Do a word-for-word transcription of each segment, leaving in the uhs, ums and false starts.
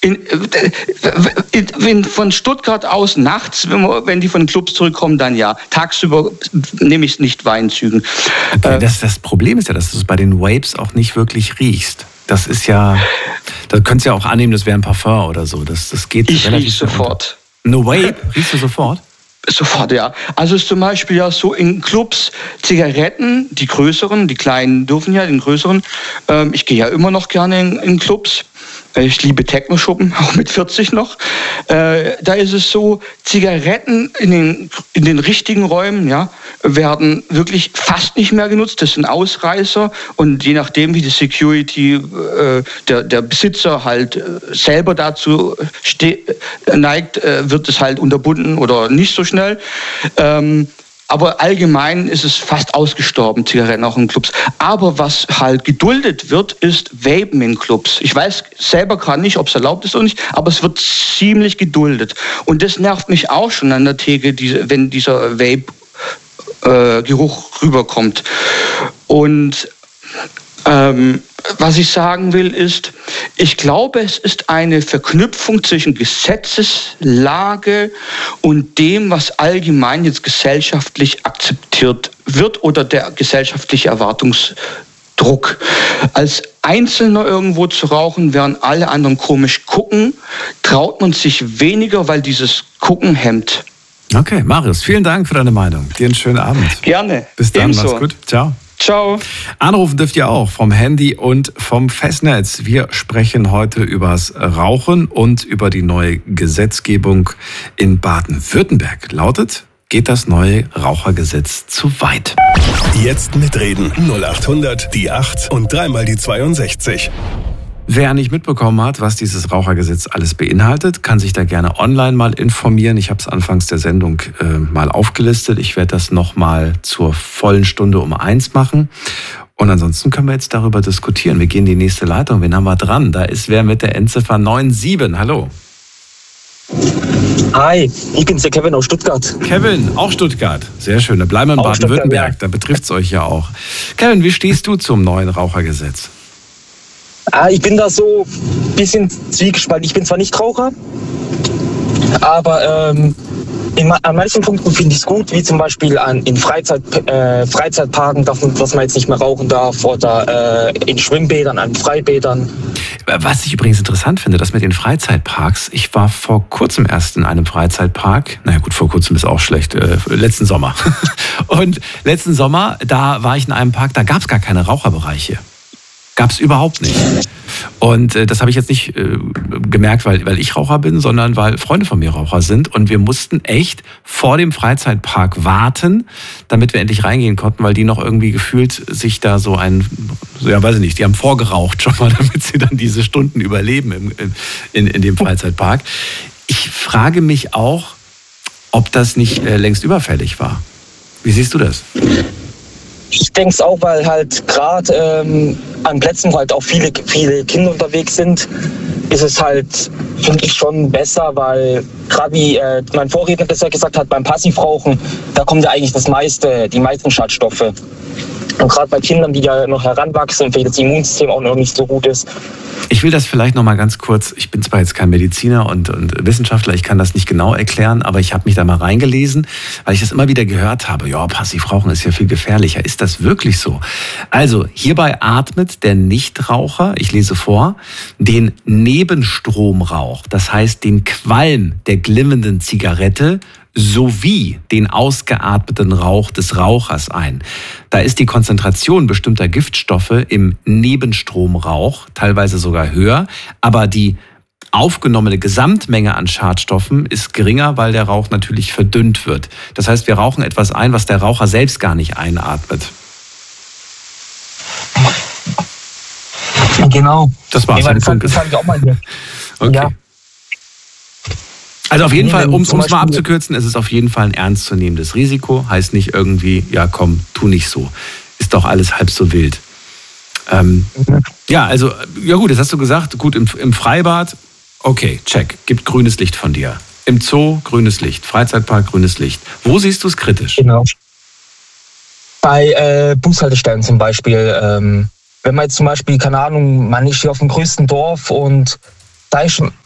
in, in, in, von Stuttgart aus nachts, wenn, wir, wenn die von den Clubs zurückkommen, dann ja. Tagsüber nehme ich es nicht Weinzügen. Okay, das, das Problem ist ja, dass du es bei den Vapes auch nicht wirklich riechst. Das ist ja, da könntest du ja auch annehmen, das wäre ein Parfum oder so. Das, das geht ich relativ riech sofort. No Vape? Riechst du sofort? Sofort, ja. Also ist zum Beispiel ja so in Clubs Zigaretten, die größeren, die kleinen dürfen ja, den größeren. Ähm, ich gehe ja immer noch gerne in, in Clubs. Ich liebe Techno-Schuppen, auch mit vierzig noch. Äh, da ist es so, Zigaretten in den, in den richtigen Räumen ja, werden wirklich fast nicht mehr genutzt. Das sind Ausreißer. Und je nachdem, wie die Security, äh, der, der Besitzer halt äh, selber dazu ste- neigt, äh, wird es halt unterbunden oder nicht so schnell. Ähm, Aber allgemein ist es fast ausgestorben, Zigaretten auch in Clubs. Aber was halt geduldet wird, ist Vapen in Clubs. Ich weiß selber gerade nicht, ob es erlaubt ist oder nicht, aber es wird ziemlich geduldet. Und das nervt mich auch schon an der Theke, diese, wenn dieser Vape-Geruch äh, rüberkommt. Und ähm, was ich sagen will ist, ich glaube, es ist eine Verknüpfung zwischen Gesetzeslage und dem, was allgemein jetzt gesellschaftlich akzeptiert wird oder der gesellschaftliche Erwartungsdruck. Als Einzelner irgendwo zu rauchen, während alle anderen komisch gucken, traut man sich weniger, weil dieses Gucken hemmt. Okay, Marius, vielen Dank für deine Meinung. Dir einen schönen Abend. Gerne. Bis dann, Ebenso. Mach's gut. Ciao. Ciao. Anrufen dürft ihr auch vom Handy und vom Festnetz. Wir sprechen heute übers Rauchen und über die neue Gesetzgebung in Baden-Württemberg. Lautet, geht das neue Rauchergesetz zu weit? Jetzt mitreden. null acht hundert, die acht und dreimal die zweiundsechzig. Wer nicht mitbekommen hat, was dieses Rauchergesetz alles beinhaltet, kann sich da gerne online mal informieren. Ich habe es anfangs der Sendung äh, mal aufgelistet. Ich werde das nochmal zur vollen Stunde um eins machen. Und ansonsten können wir jetzt darüber diskutieren. Wir gehen in die nächste Leitung. Wen haben wir dran? Da ist wer mit der Endziffer neun sieben. Hallo. Hi, ich bin's, der Kevin aus Stuttgart. Kevin, auch Stuttgart. Sehr schön. Da bleiben wir in auch Baden-Württemberg. Ja. Da betrifft es euch ja auch. Kevin, wie stehst du zum neuen Rauchergesetz? Ah, ich bin da so ein bisschen zwiegespalten. Ich bin zwar nicht Raucher, aber ähm, in, an manchen Punkten finde ich es gut, wie zum Beispiel an, in Freizeit, äh, Freizeitparken, dass man jetzt nicht mehr rauchen darf, oder äh, in Schwimmbädern, an Freibädern. Was ich übrigens interessant finde, das mit den Freizeitparks. Ich war vor kurzem erst in einem Freizeitpark. Naja gut, vor kurzem ist auch schlecht. Äh, letzten Sommer. Und letzten Sommer, da war ich in einem Park, da gab es gar keine Raucherbereiche. Gab es überhaupt nicht. Und äh, das habe ich jetzt nicht äh, gemerkt, weil, weil ich Raucher bin, sondern weil Freunde von mir Raucher sind. Und wir mussten echt vor dem Freizeitpark warten, damit wir endlich reingehen konnten, weil die noch irgendwie gefühlt sich da so ein, so, ja weiß ich nicht, die haben vorgeraucht schon mal, damit sie dann diese Stunden überleben im, in, in dem Freizeitpark. Ich frage mich auch, ob das nicht äh, längst überfällig war. Wie siehst du das? Ich denke es auch, weil halt gerade ähm, an Plätzen, wo halt auch viele, viele Kinder unterwegs sind, ist es halt, finde ich, schon besser, weil gerade wie äh, mein Vorredner das ja gesagt hat, beim Passivrauchen, da kommt ja eigentlich das meiste, die meisten Schadstoffe. Und gerade bei Kindern, die ja noch heranwachsen und für das Immunsystem auch noch nicht so gut ist. Ich will das vielleicht noch mal ganz kurz, ich bin zwar jetzt kein Mediziner und, und Wissenschaftler, ich kann das nicht genau erklären, aber ich habe mich da mal reingelesen, weil ich das immer wieder gehört habe, ja, Passivrauchen ist ja viel gefährlicher. Ist das wirklich so? Also, hierbei atmet der Nichtraucher, ich lese vor, den Nebenstromrauch, das heißt den Qualm der glimmenden Zigarette, sowie den ausgeatmeten Rauch des Rauchers ein. Da ist die Konzentration bestimmter Giftstoffe im Nebenstromrauch teilweise sogar höher, aber die aufgenommene Gesamtmenge an Schadstoffen ist geringer, weil der Rauch natürlich verdünnt wird. Das heißt, wir rauchen etwas ein, was der Raucher selbst gar nicht einatmet. Genau. Das war's. Ja, das habe ich auch mal hier. Okay. Ja. Also auf jeden Fall, um es mal abzukürzen, es ist auf jeden Fall ein ernstzunehmendes Risiko. Heißt nicht irgendwie, ja komm, tu nicht so. Ist doch alles halb so wild. Ähm, mhm. Ja, also, ja gut, das hast du gesagt. Gut, im, im Freibad, okay, check, gibt grünes Licht von dir. Im Zoo, grünes Licht. Freizeitpark, grünes Licht. Wo siehst du es kritisch? Genau. Bei äh, Bushaltestellen zum Beispiel. Ähm, wenn man jetzt zum Beispiel, keine Ahnung, man ist hier auf dem größten Dorf und da ist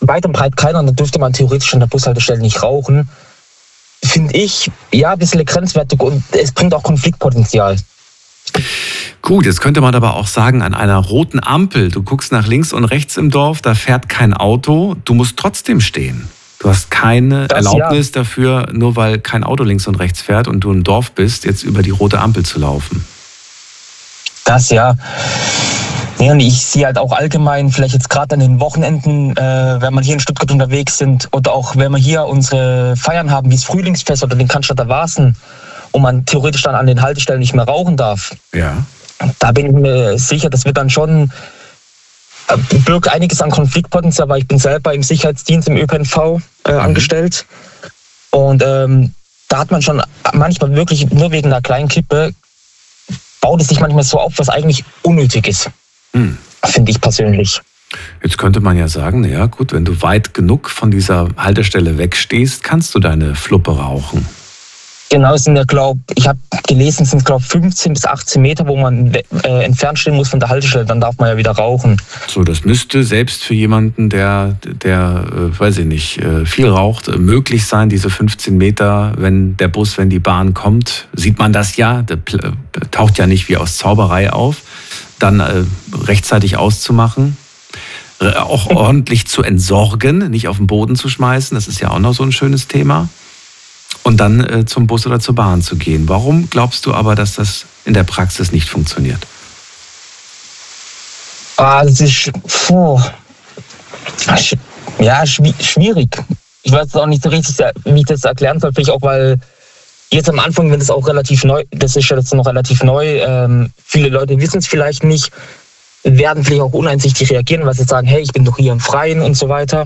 weit und breit keiner, und dann dürfte man theoretisch an der Bushaltestelle nicht rauchen. Finde ich, ja, ein bisschen grenzwertig und es bringt auch Konfliktpotenzial. Gut, jetzt könnte man aber auch sagen, an einer roten Ampel, du guckst nach links und rechts im Dorf, da fährt kein Auto, du musst trotzdem stehen. Du hast keine das, Erlaubnis ja. dafür, nur weil kein Auto links und rechts fährt und du im Dorf bist, jetzt über die rote Ampel zu laufen. Das ja. Ja, und ich sehe halt auch allgemein, vielleicht jetzt gerade an den Wochenenden, äh, wenn wir hier in Stuttgart unterwegs sind oder auch wenn wir hier unsere Feiern haben, wie das Frühlingsfest oder den Cannstatter Vasen, und man theoretisch dann an den Haltestellen nicht mehr rauchen darf. Ja. Da bin ich mir sicher, das wird dann schon, äh, birgt einiges an Konfliktpotenzial, weil ich bin selber im Sicherheitsdienst im Ö P N V äh, mhm. angestellt. Und ähm, da hat man schon manchmal wirklich nur wegen einer kleinen Kippe, baut es sich manchmal so auf, was eigentlich unnötig ist. Hm. Finde ich persönlich. Jetzt könnte man ja sagen, naja gut, wenn du weit genug von dieser Haltestelle wegstehst, kannst du deine Fluppe rauchen. Genau, es sind ja, glaube ich, habe gelesen, es sind, glaube ich, fünfzehn bis achtzehn Meter, wo man äh, entfernt stehen muss von der Haltestelle, dann darf man ja wieder rauchen. So, das müsste selbst für jemanden, der, der äh, weiß ich nicht, äh, viel raucht, äh, möglich sein, diese fünfzehn Meter, wenn der Bus, wenn die Bahn kommt, sieht man das ja, der äh, taucht ja nicht wie aus Zauberei auf, dann äh, rechtzeitig auszumachen, äh, auch ordentlich zu entsorgen, nicht auf den Boden zu schmeißen, das ist ja auch noch so ein schönes Thema. Und dann äh, zum Bus oder zur Bahn zu gehen. Warum glaubst du aber, dass das in der Praxis nicht funktioniert? Ah, das ist puh, ja, schwierig. Ich weiß auch nicht so richtig, wie ich das erklären soll. Vielleicht auch, weil jetzt am Anfang, wenn das auch relativ neu, das ist ja jetzt noch relativ neu, ähm, viele Leute wissen es vielleicht nicht, werden vielleicht auch uneinsichtig reagieren, weil sie sagen, hey, ich bin doch hier im Freien und so weiter.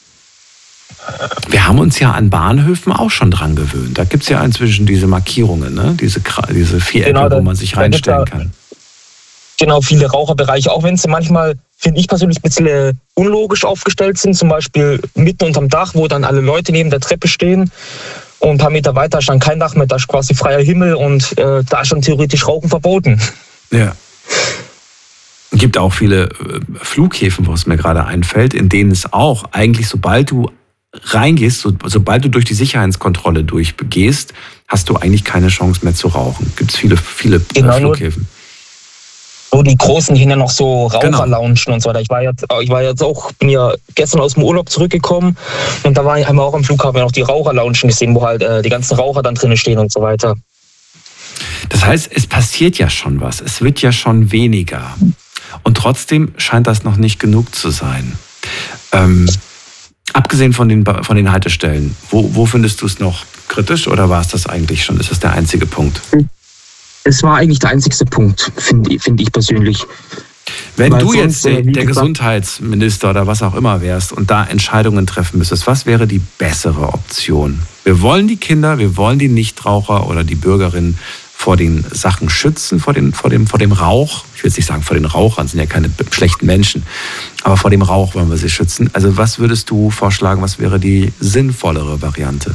Wir haben uns ja an Bahnhöfen auch schon dran gewöhnt. Da gibt es ja inzwischen diese Markierungen, ne? diese, diese Vierecke, genau, wo man sich reinstellen kann. Genau, viele Raucherbereiche, auch wenn sie manchmal, finde ich persönlich, ein bisschen unlogisch aufgestellt sind. Zum Beispiel mitten unterm Dach, wo dann alle Leute neben der Treppe stehen. Und ein paar Meter weiter ist dann kein Dach mehr, da ist quasi freier Himmel und äh, da ist schon theoretisch Rauchen verboten. Ja. Es gibt auch viele Flughäfen, wo es mir gerade einfällt, in denen es auch eigentlich, sobald du reingehst, so, sobald du durch die Sicherheitskontrolle durchgehst, hast du eigentlich keine Chance mehr zu rauchen. Gibt es viele, viele genau, Flughäfen. Nur, nur die großen hin ja noch so Raucherloungen genau. und so weiter. Ich war jetzt, ich war jetzt auch, bin ja gestern aus dem Urlaub zurückgekommen und da war, haben wir auch am Flughafen noch die Raucherloungen gesehen, wo halt äh, die ganzen Raucher dann drinnen stehen und so weiter. Das heißt, es passiert ja schon was. Es wird ja schon weniger. Und trotzdem scheint das noch nicht genug zu sein. Ähm, Abgesehen von den, von den Haltestellen, wo, wo findest du es noch kritisch oder war es das eigentlich schon? Ist das der einzige Punkt? Es war eigentlich der einzigste Punkt, finde find ich persönlich. Wenn Weil du jetzt der, der Gesundheitsminister oder was auch immer wärst und da Entscheidungen treffen müsstest, was wäre die bessere Option? Wir wollen die Kinder, wir wollen die Nichtraucher oder die Bürgerinnen vor den Sachen schützen, vor, den, vor, dem, vor dem Rauch. Ich will jetzt nicht sagen vor den Rauchern, sind ja keine schlechten Menschen, aber vor dem Rauch wollen wir sie schützen. Also was würdest du vorschlagen, was wäre die sinnvollere Variante?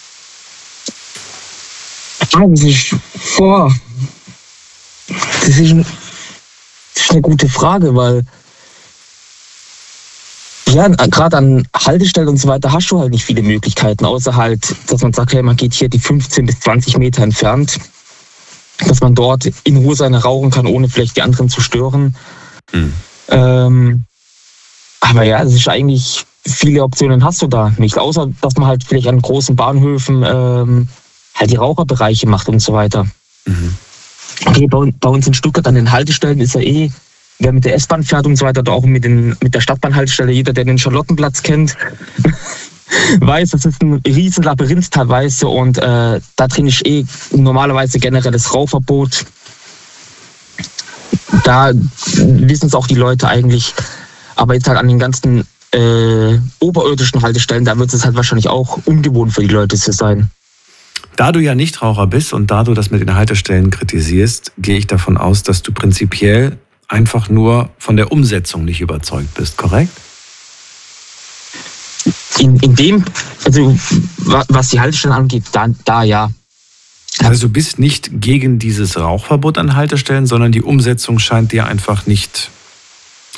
Das ist, boah, das ist, ein, das ist eine gute Frage, weil ja, gerade an Haltestellen und so weiter hast du halt nicht viele Möglichkeiten, außer halt, dass man sagt, hey, man geht hier die fünfzehn bis zwanzig Meter entfernt, dass man dort in Ruhe seine rauchen kann, ohne vielleicht die anderen zu stören. Hm. Ähm, aber ja, es ist eigentlich, viele Optionen hast du da nicht, außer dass man halt vielleicht an großen Bahnhöfen ähm, halt die Raucherbereiche macht und so weiter. Mhm. Okay, bei, bei uns in Stuttgart an den Haltestellen ist ja eh, wer mit der S-Bahn fährt und so weiter, oder auch mit, den, mit der Stadtbahnhaltestelle, jeder, der den Charlottenplatz kennt, weiß, das ist ein riesen Labyrinth teilweise und äh, da drin ist eh normalerweise generelles Rauchverbot. Da wissen es auch die Leute eigentlich, aber jetzt halt an den ganzen äh, oberirdischen Haltestellen, da wird es halt wahrscheinlich auch ungewohnt für die Leute zu sein. Da du ja Nichtraucher bist und da du das mit den Haltestellen kritisierst, gehe ich davon aus, dass du prinzipiell einfach nur von der Umsetzung nicht überzeugt bist, korrekt? In, in dem, also was die Haltestellen angeht, da, da ja. Also du bist nicht gegen dieses Rauchverbot an Haltestellen, sondern die Umsetzung scheint dir einfach nicht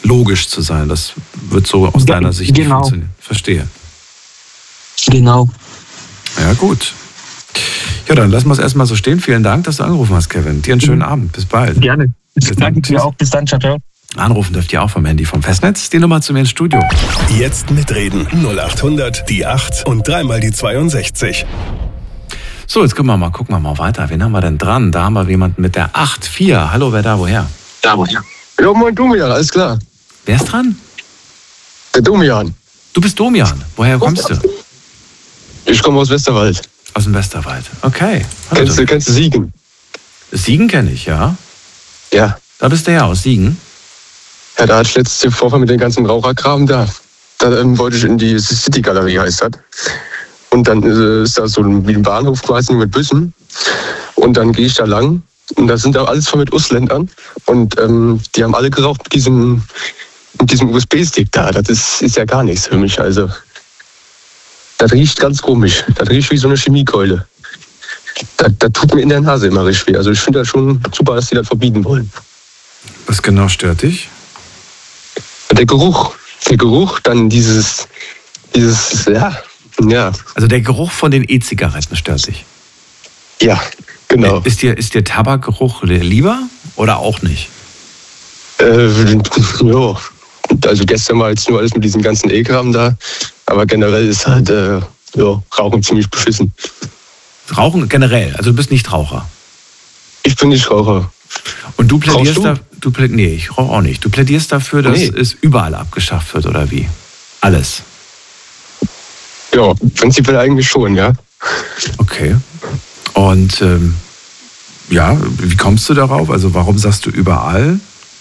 logisch zu sein. Das wird so aus deiner Sicht nicht genau. funktionieren. Verstehe. Genau. Ja, gut. Ja, dann lassen wir es erstmal so stehen. Vielen Dank, dass du angerufen hast, Kevin. Dir einen schönen Abend. Bis bald. Gerne. Bis dann. Danke dir auch. Bis dann. Ciao, ciao. Anrufen dürft ihr auch vom Handy vom Festnetz. Die Nummer zu mir ins Studio. Jetzt mitreden. null acht hundert, die acht und dreimal die zweiundsechzig. So, jetzt gucken wir mal, gucken wir mal weiter. Wen haben wir denn dran? Da haben wir jemanden mit der acht vier. Hallo, wer da, woher? Da, woher? Ja, moin Domian, alles klar. Wer ist dran? Der Domian. Du bist Domian. Woher kommst du? Ich komme aus Westerwald. Aus dem Westerwald. Okay. Hallo, Kennst du, kennst du Siegen? Siegen kenne ich, ja. Ja. Da bist du ja aus Siegen. Ja, da hatte ich letzte Vorfall mit den ganzen Raucherkram da. Da ähm, wollte ich in die City-Galerie, heißt das. Und dann äh, ist da so ein, wie ein Bahnhof quasi mit Bussen. Und dann gehe ich da lang. Und da sind da alles voll mit Ausländern. Und ähm, die haben alle geraucht mit diesem, mit diesem U S B-Stick da. Das ist, ist ja gar nichts für mich. Also, das riecht ganz komisch. Das riecht wie so eine Chemiekeule. Das, das tut mir in der Nase immer richtig weh. Also ich finde das schon super, dass die das verbieten wollen. Was genau stört dich? Der Geruch. Der Geruch, dann dieses, dieses, ja, ja. Also der Geruch von den E-Zigaretten stört dich? Ja, genau. Ist dir, ist dir Tabakgeruch lieber oder auch nicht? Äh, ja, also gestern war jetzt nur alles mit diesem ganzen E-Kram da. Aber generell ist halt, äh, ja, Rauchen ziemlich beschissen. Rauchen generell, also du bist nicht Raucher? Ich bin nicht Raucher. Und du plädierst du? da, du pläd, nee, ich rauche auch nicht. Du plädierst dafür, dass Nee. es überall abgeschafft wird, oder wie? Alles. Ja, prinzipiell eigentlich schon, ja. Okay. Und ähm, ja, wie kommst du darauf? Also warum sagst du überall?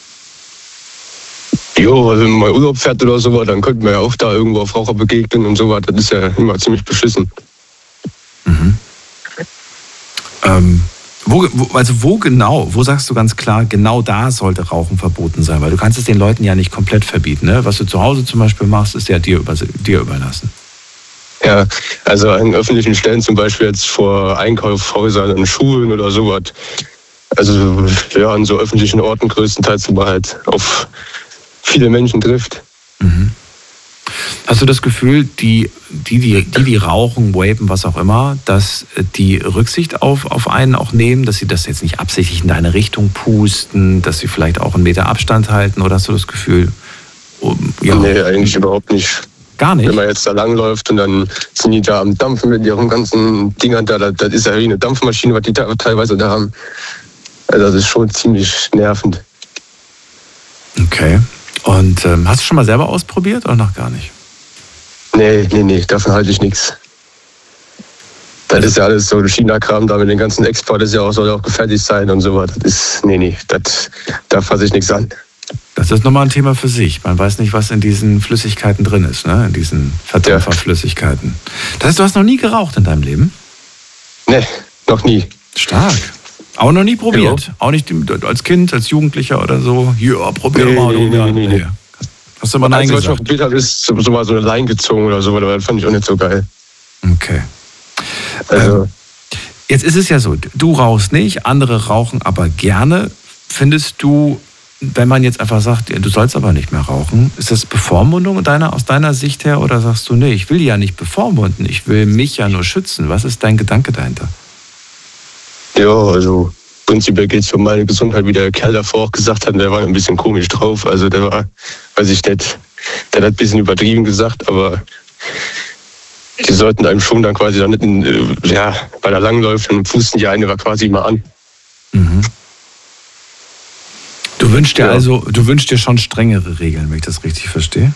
Jo, also wenn man mal Urlaub fährt oder so, dann könnte man ja auch da irgendwo auf Raucher begegnen und so was. Das ist ja immer ziemlich beschissen. Mhm. Ähm, wo, wo, also wo genau, wo sagst du ganz klar, genau da sollte Rauchen verboten sein? Weil du kannst es den Leuten ja nicht komplett verbieten. Ne? Was du zu Hause zum Beispiel machst, ist ja dir, über, dir überlassen. Ja, also an öffentlichen Stellen, zum Beispiel jetzt vor Einkaufshäusern und Schulen oder sowas. Also ja, an so öffentlichen Orten größtenteils, wo man halt auf viele Menschen trifft. Mhm. Hast du das Gefühl, die, die, die, die, die rauchen, vapen, was auch immer, dass die Rücksicht auf, auf einen auch nehmen, dass sie das jetzt nicht absichtlich in deine Richtung pusten, dass sie vielleicht auch einen Meter Abstand halten? Oder hast du das Gefühl, um, ja, Nee, eigentlich überhaupt nicht. gar nicht? Wenn man jetzt da langläuft und dann sind die da am Dampfen mit ihren ganzen Dingern da, das, das ist ja wie eine Dampfmaschine, was die da teilweise da haben. Also das ist schon ziemlich nervend. Okay. Und ähm, hast du schon mal selber ausprobiert oder noch gar nicht? Nee, nee, nee, davon halte ich nichts. Das ist ja alles so China-Kram da mit den ganzen Export, das ist ja auch, soll ja auch gefährlich sein und so was. Das ist, nee, nee, das, da fasse ich nichts an. Das ist nochmal ein Thema für sich. Man weiß nicht, was in diesen Flüssigkeiten drin ist, ne? In diesen Verdampferflüssigkeiten. Das heißt, du hast noch nie geraucht in deinem Leben? Nee, noch nie. Stark. Auch noch nie probiert? Ja. Auch nicht als Kind, als Jugendlicher oder so? Ja, probier Nee, mal. nee, nee, nee, nee. Hast du mal Nein Nein, was ich gesagt? noch probiert habe, ist so, so mal so eine Leine gezogen oder so, aber das fand ich auch nicht so geil. Okay. Also, Ähm, jetzt ist es ja so, du rauchst nicht, andere rauchen aber gerne. Findest du, wenn man jetzt einfach sagt, du sollst aber nicht mehr rauchen, ist das Bevormundung deiner, aus deiner Sicht her oder sagst du, nee, ich will ja nicht bevormunden, ich will mich ja nur schützen. Was ist dein Gedanke dahinter? ja, also prinzipiell geht es um meine Gesundheit, wie der Kerl davor auch gesagt hat, der war ein bisschen komisch drauf. Also der war, weiß ich nicht, der hat ein bisschen übertrieben gesagt, aber die sollten einem schon dann quasi dann nicht, in, ja, bei der Langläufe und pusten die eine war quasi mal an. Mhm. Du wünschst dir Ja. also, du wünschst dir schon strengere Regeln, wenn ich das richtig verstehe?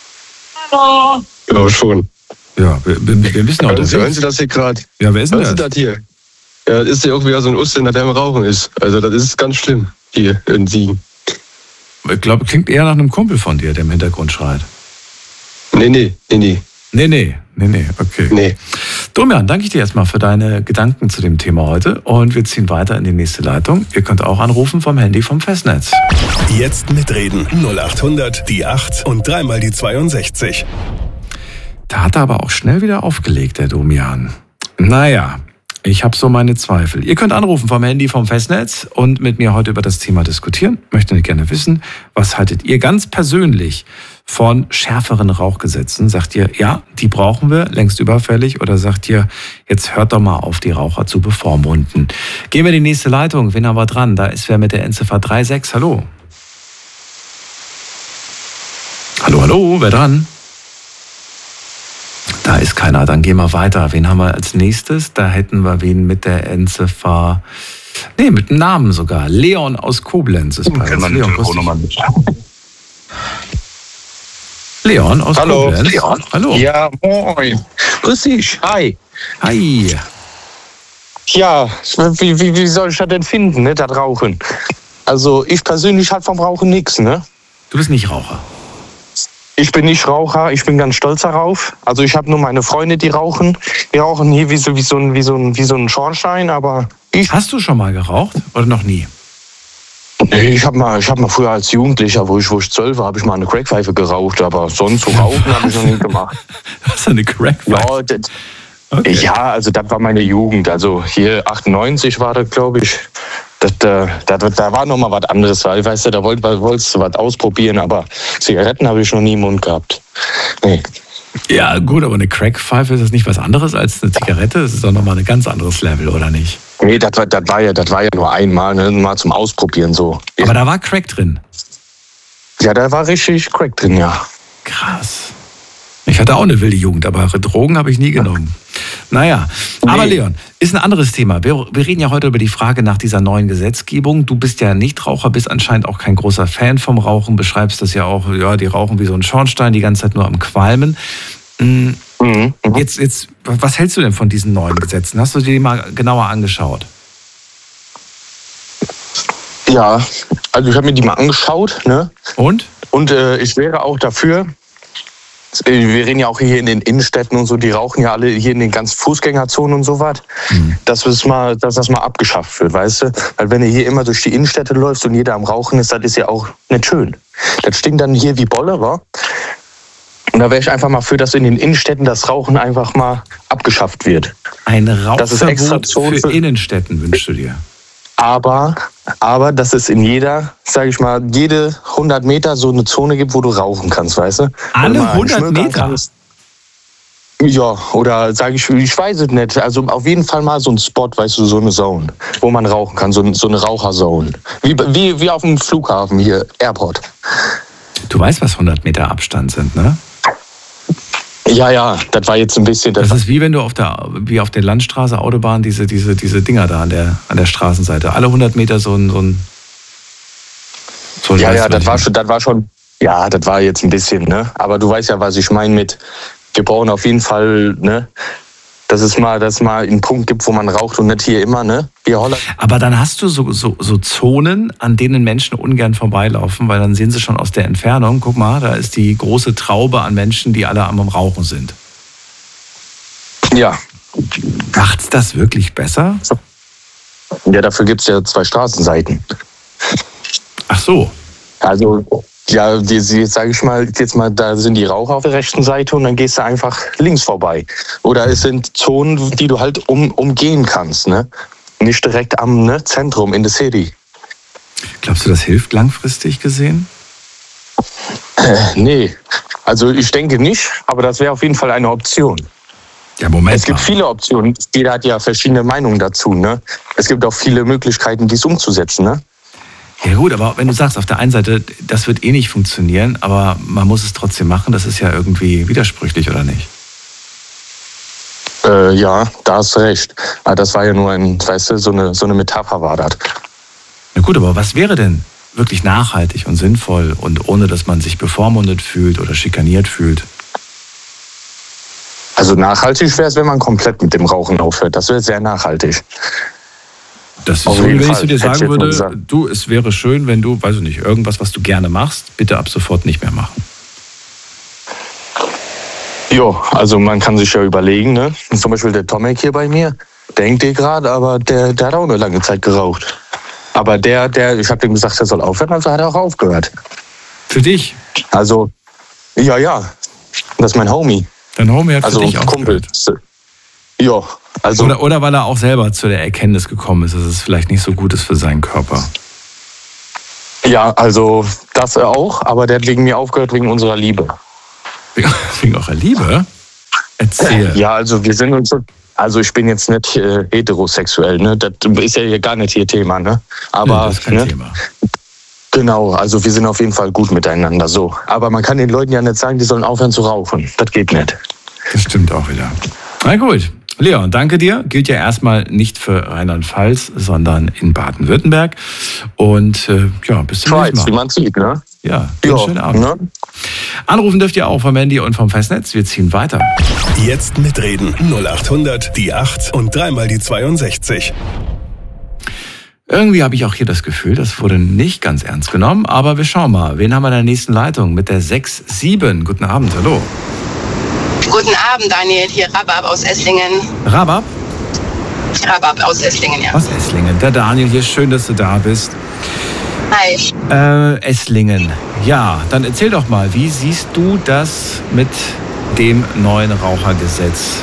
Ja, schon. Ja, wir, wir, wir wissen auch, Hören das Sie, hören Sie das hier gerade? Ja, wer ist denn Hören Sie das? das hier? Ja, das ist ja auch wieder so ein Ausländer, der im Rauchen ist. Also das ist ganz schlimm hier in Siegen. Ich glaube, klingt eher nach einem Kumpel von dir, der im Hintergrund schreit. Nee, nee, nee, nee, Nee, nee, nee, nee, okay. nee. Domian, danke ich dir erstmal für deine Gedanken zu dem Thema heute und wir ziehen weiter in die nächste Leitung. Ihr könnt auch anrufen vom Handy vom Festnetz. Jetzt mitreden. null acht hundert, die acht und dreimal die zweiundsechzig. Da hat er aber auch schnell wieder aufgelegt, der Domian. Naja, Ich habe so meine Zweifel. Ihr könnt anrufen vom Handy, vom Festnetz und mit mir heute über das Thema diskutieren. Ich möchte gerne wissen, was haltet ihr ganz persönlich von schärferen Rauchgesetzen? Sagt ihr, ja, die brauchen wir, längst überfällig? Oder sagt ihr, jetzt hört doch mal auf, die Raucher zu bevormunden? Gehen wir in die nächste Leitung. Wen haben wir dran? Da ist wer mit der Endziffer drei sechs. Hallo. Hallo, hallo, wer dran? Da ist keiner, dann gehen wir weiter. Wen haben wir als nächstes? Da hätten wir wen mit der Endziffer, nee, mit dem Namen sogar. Leon aus Koblenz ist bei uns. Leon, Leon aus Hallo. Koblenz. Leon. Hallo. Ja, moin. Grüß dich. Hi. Hi. Ja, wie, wie, wie soll ich das denn finden, ne, das Rauchen? Also ich persönlich halt vom Rauchen nichts, ne? Du bist nicht Raucher. Ich bin nicht Raucher, ich bin ganz stolz darauf. Also ich habe nur meine Freunde, die rauchen. Die rauchen hier wie so, wie so, ein, wie so, ein, wie so ein Schornstein, aber ich... Hast du schon mal geraucht oder noch nie? Ich habe mal, ich hab mal früher als Jugendlicher, wo ich, wo ich zwölf war, habe ich mal eine Crackpfeife geraucht, aber sonst so rauchen habe ich noch nie gemacht. Was, eine Crackpfeife? Ja, das, okay. Ja, also das war meine Jugend. Also hier achtundneunzig war das, glaube ich. Das, äh, da, da war noch mal was anderes, weil, weißt du, da wollt, wolltest du was ausprobieren, aber Zigaretten habe ich noch nie im Mund gehabt. Nee. Ja, gut, aber eine Crackpfeife, ist das nicht was anderes als eine Zigarette? Das ist doch nochmal ein ganz anderes Level, oder nicht? Nee, das war, das war, ja, das war ja nur einmal, ne, mal zum Ausprobieren so. Aber da war Crack drin? Ja, da war richtig Crack drin, ja. Krass. Ich hatte auch eine wilde Jugend, aber Drogen habe ich nie genommen. Naja, nee. Aber Leon, ist ein anderes Thema. Wir, wir reden ja heute über die Frage nach dieser neuen Gesetzgebung. Du bist ja Nichtraucher, bist anscheinend auch kein großer Fan vom Rauchen, beschreibst das ja auch, ja, die rauchen wie so ein Schornstein, die ganze Zeit nur am Qualmen. Mhm. Jetzt, jetzt, was hältst du denn von diesen neuen Gesetzen? Hast du dir die mal genauer angeschaut? Ja, also ich habe mir die mal angeschaut, ne? Und? Und äh, ich wäre auch dafür. Wir reden ja auch hier in den Innenstädten und so, die rauchen ja alle hier in den ganzen Fußgängerzonen und so was, mhm. dass, das mal, dass das mal abgeschafft wird, weißt du? Weil wenn du hier immer durch die Innenstädte läufst und jeder am Rauchen ist, das ist ja auch nicht schön. Das stinkt dann hier wie Bolle, wa? Und da wäre ich einfach mal für, dass in den Innenstädten das Rauchen einfach mal abgeschafft wird. Ein Rauchverbot für, für Innenstädten wünschst du dir? Aber, aber dass es in jeder, sage ich mal, jede hundert Meter so eine Zone gibt, wo du rauchen kannst, weißt du? Alle hundert Meter? Kannst. Ja, oder sage ich, ich weiß es nicht. Also auf jeden Fall mal so ein Spot, weißt du, so eine Zone, wo man rauchen kann, so, so eine Raucherzone. Wie, wie, wie auf dem Flughafen hier, Airport. Du weißt, was hundert Meter Abstand sind, ne? Ja, ja, das war jetzt ein bisschen... Das, das ist wie wenn du auf der, wie auf der Landstraße, Autobahn, diese, diese, diese Dinger da an der, an der Straßenseite. Alle hundert Meter so ein... So ein, so ein ja, ja, das war, schon, das war schon... Ja, das war jetzt ein bisschen, ne? Aber du weißt ja, was ich meine mit... Wir brauchen auf jeden Fall, ne? Dass es mal, dass es mal einen Punkt gibt, wo man raucht und nicht hier immer, ne? Wie Holland. Aber dann hast du so, so, so Zonen, an denen Menschen ungern vorbeilaufen, weil dann sehen sie schon aus der Entfernung, guck mal, da ist die große Traube an Menschen, die alle am Rauchen sind. Ja. Macht's das wirklich besser? Ja, dafür gibt's ja zwei Straßenseiten. Ach so. Also... Ja, jetzt sage ich mal, jetzt mal, da sind die Raucher auf der rechten Seite und dann gehst du einfach links vorbei. Oder es sind Zonen, die du halt um, umgehen kannst, ne? Nicht direkt am ne, Zentrum in der City. Glaubst du, das hilft langfristig gesehen? Äh, nee, also ich denke nicht, aber das wäre auf jeden Fall eine Option. Ja, Moment. Es gibt mal. viele Optionen. Jeder hat ja verschiedene Meinungen dazu, ne? Es gibt auch viele Möglichkeiten, dies umzusetzen, ne? Ja gut, aber wenn du sagst, auf der einen Seite, das wird eh nicht funktionieren, aber man muss es trotzdem machen, das ist ja irgendwie widersprüchlich, oder nicht? Äh, ja, da hast du recht. Aber das war ja nur ein, weißt du, so eine, so eine Metapher war das. Na gut, aber was wäre denn wirklich nachhaltig und sinnvoll und ohne, dass man sich bevormundet fühlt oder schikaniert fühlt? Also nachhaltig wäre es, wenn man komplett mit dem Rauchen aufhört. Das wäre sehr nachhaltig. Das ist so, wenn ich zu dir sagen würde, du, es wäre schön, wenn du, weiß ich nicht, irgendwas, was du gerne machst, bitte ab sofort nicht mehr machen. Jo, also man kann sich ja überlegen, ne? Zum Beispiel der Tomek hier bei mir, denkt ihr gerade, aber der, der hat auch eine lange Zeit geraucht. Aber der, der, ich habe dem gesagt, er soll aufhören, also hat er auch aufgehört. Für dich? Also, ja, ja, das ist mein Homie. Dein Homie hat für also dich Kumpel. aufgehört? Ja, Also, oder, oder weil er auch selber zu der Erkenntnis gekommen ist, dass es vielleicht nicht so gut ist für seinen Körper. Ja, also das auch, aber der hat wegen mir aufgehört, wegen unserer Liebe. Wegen eurer Liebe? Erzähl. Ja, also wir sind uns schon... Also ich bin jetzt nicht äh, heterosexuell, ne? Das ist ja hier gar nicht ihr Thema, ne? Aber ja, das ist kein ne? Thema. Genau, also wir sind auf jeden Fall gut miteinander, so. Aber man kann den Leuten ja nicht sagen, die sollen aufhören zu rauchen. Das geht nicht. Das stimmt auch wieder. Na gut. Leon, danke dir. Gilt ja erstmal nicht für Rheinland-Pfalz, sondern in Baden-Württemberg. Und äh, ja, bis zum nächsten Mal. Schweiz, wie man sieht, ne? Ja, ja, schönen Abend. Ne? Anrufen dürft ihr auch vom Handy und vom Festnetz. Wir ziehen weiter. Jetzt mitreden. null acht hundert, die acht und dreimal die zweiundsechzig. Irgendwie habe ich auch hier das Gefühl, das wurde nicht ganz ernst genommen. Aber wir schauen mal. Wen haben wir in der nächsten Leitung? Mit der sechs sieben. Guten Abend, hallo. Guten Abend, Daniel. Hier Rabab aus Esslingen. Rabab? Rabab aus Esslingen, ja. Aus Esslingen. Der Daniel hier, schön, dass du da bist. Hi. Äh, Esslingen. Ja, dann erzähl doch mal, wie siehst du das mit dem neuen Rauchergesetz?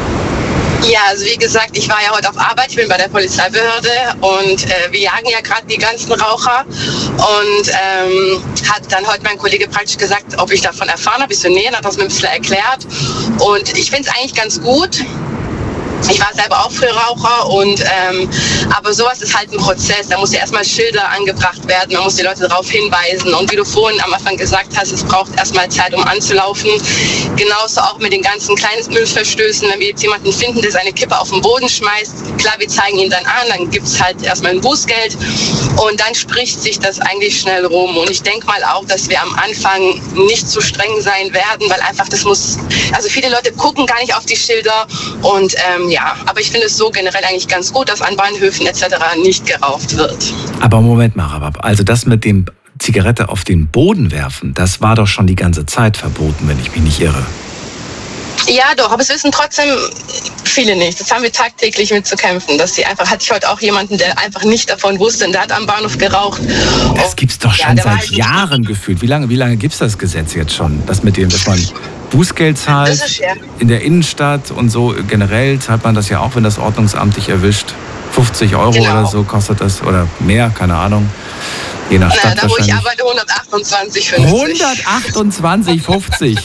Ja, also wie gesagt, ich war ja heute auf Arbeit, ich bin bei der Polizeibehörde und äh, wir jagen ja gerade die ganzen Raucher und ähm, hat dann heute mein Kollege praktisch gesagt, ob ich davon erfahren habe, ein bisschen näher, hat das mir ein bisschen erklärt und ich finde es eigentlich ganz gut. Ich war selber auch früher Raucher und ähm, aber sowas ist halt ein Prozess. Da muss ja erstmal Schilder angebracht werden, man muss die Leute darauf hinweisen. Und wie du vorhin am Anfang gesagt hast, es braucht erstmal Zeit, um anzulaufen. Genauso auch mit den ganzen Kleinstmüllverstößen. Wenn wir jetzt jemanden finden, der seine Kippe auf den Boden schmeißt, klar, wir zeigen ihn dann an, dann gibt es halt erstmal ein Bußgeld und dann spricht sich das eigentlich schnell rum. Und ich denke mal auch, dass wir am Anfang nicht zu streng sein werden, weil einfach das muss, also viele Leute gucken gar nicht auf die Schilder und ähm, ja, aber ich finde es so generell eigentlich ganz gut, dass an Bahnhöfen et cetera nicht geraucht wird. Aber Moment mal, Rabab, also das mit dem Zigarette auf den Boden werfen, das war doch schon die ganze Zeit verboten, wenn ich mich nicht irre. Ja, doch, aber es wissen trotzdem viele nicht. Das haben wir tagtäglich mit zu kämpfen. Dass sie einfach, hatte ich heute auch jemanden, der einfach nicht davon wusste und der hat am Bahnhof geraucht. Das gibt's doch schon ja, seit halt Jahren gefühlt. Wie lange, wie lange gibt's das Gesetz jetzt schon? Das mit dem, dass man Bußgeld zahlt ist, ja. in der Innenstadt und so generell zahlt man das ja auch, wenn das Ordnungsamt dich erwischt. fünfzig Euro genau. Oder so kostet das oder mehr, keine Ahnung. Je nach Stadt. Na, da wo ich arbeite, hundertachtundzwanzig fünfzig. hundertachtundzwanzig fünfzig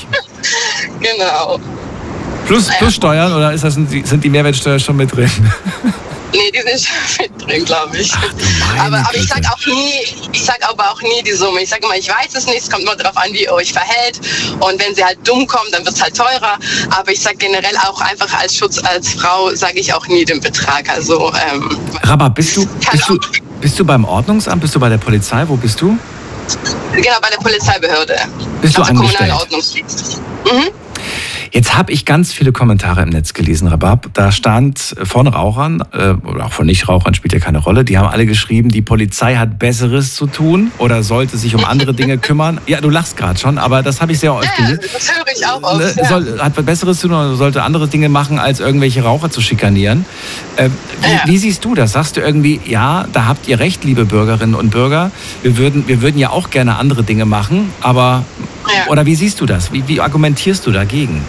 Genau. Plus, plus ja. Steuern oder ist das, sind die Mehrwertsteuer schon mit drin? Nee, die sind schon mit drin, glaube ich. Ach, aber, aber ich sage auch nie, ich sage aber auch nie die Summe. Ich sage immer, ich weiß es nicht, es kommt immer darauf an, wie ihr euch verhält. Und wenn sie halt dumm kommt, dann wird es halt teurer. Aber ich sage generell auch einfach als Schutz als Frau, sage ich auch nie den Betrag. Also, ähm, Rabab, bist du, bist, du, bist du beim Ordnungsamt, bist du bei der Polizei, wo bist du? Genau, bei der Polizeibehörde. Bist du also angestellt? Kommunaler Ordnungsdienst. Mhm. Jetzt habe ich ganz viele Kommentare im Netz gelesen, Rabab. Da stand von Rauchern, äh, oder auch von Nichtrauchern, spielt ja keine Rolle, die haben alle geschrieben, die Polizei hat Besseres zu tun oder sollte sich um andere Dinge kümmern. Ja, du lachst gerade schon, aber das habe ich sehr oft ja, gelesen. Das höre ich auch oft. Ja. Soll, hat Besseres zu tun oder sollte andere Dinge machen, als irgendwelche Raucher zu schikanieren. Äh, wie, ja. wie siehst du das? Sagst du irgendwie, ja, da habt ihr recht, liebe Bürgerinnen und Bürger, wir würden, wir würden ja auch gerne andere Dinge machen, aber, ja. Oder wie siehst du das? Wie, wie argumentierst du dagegen?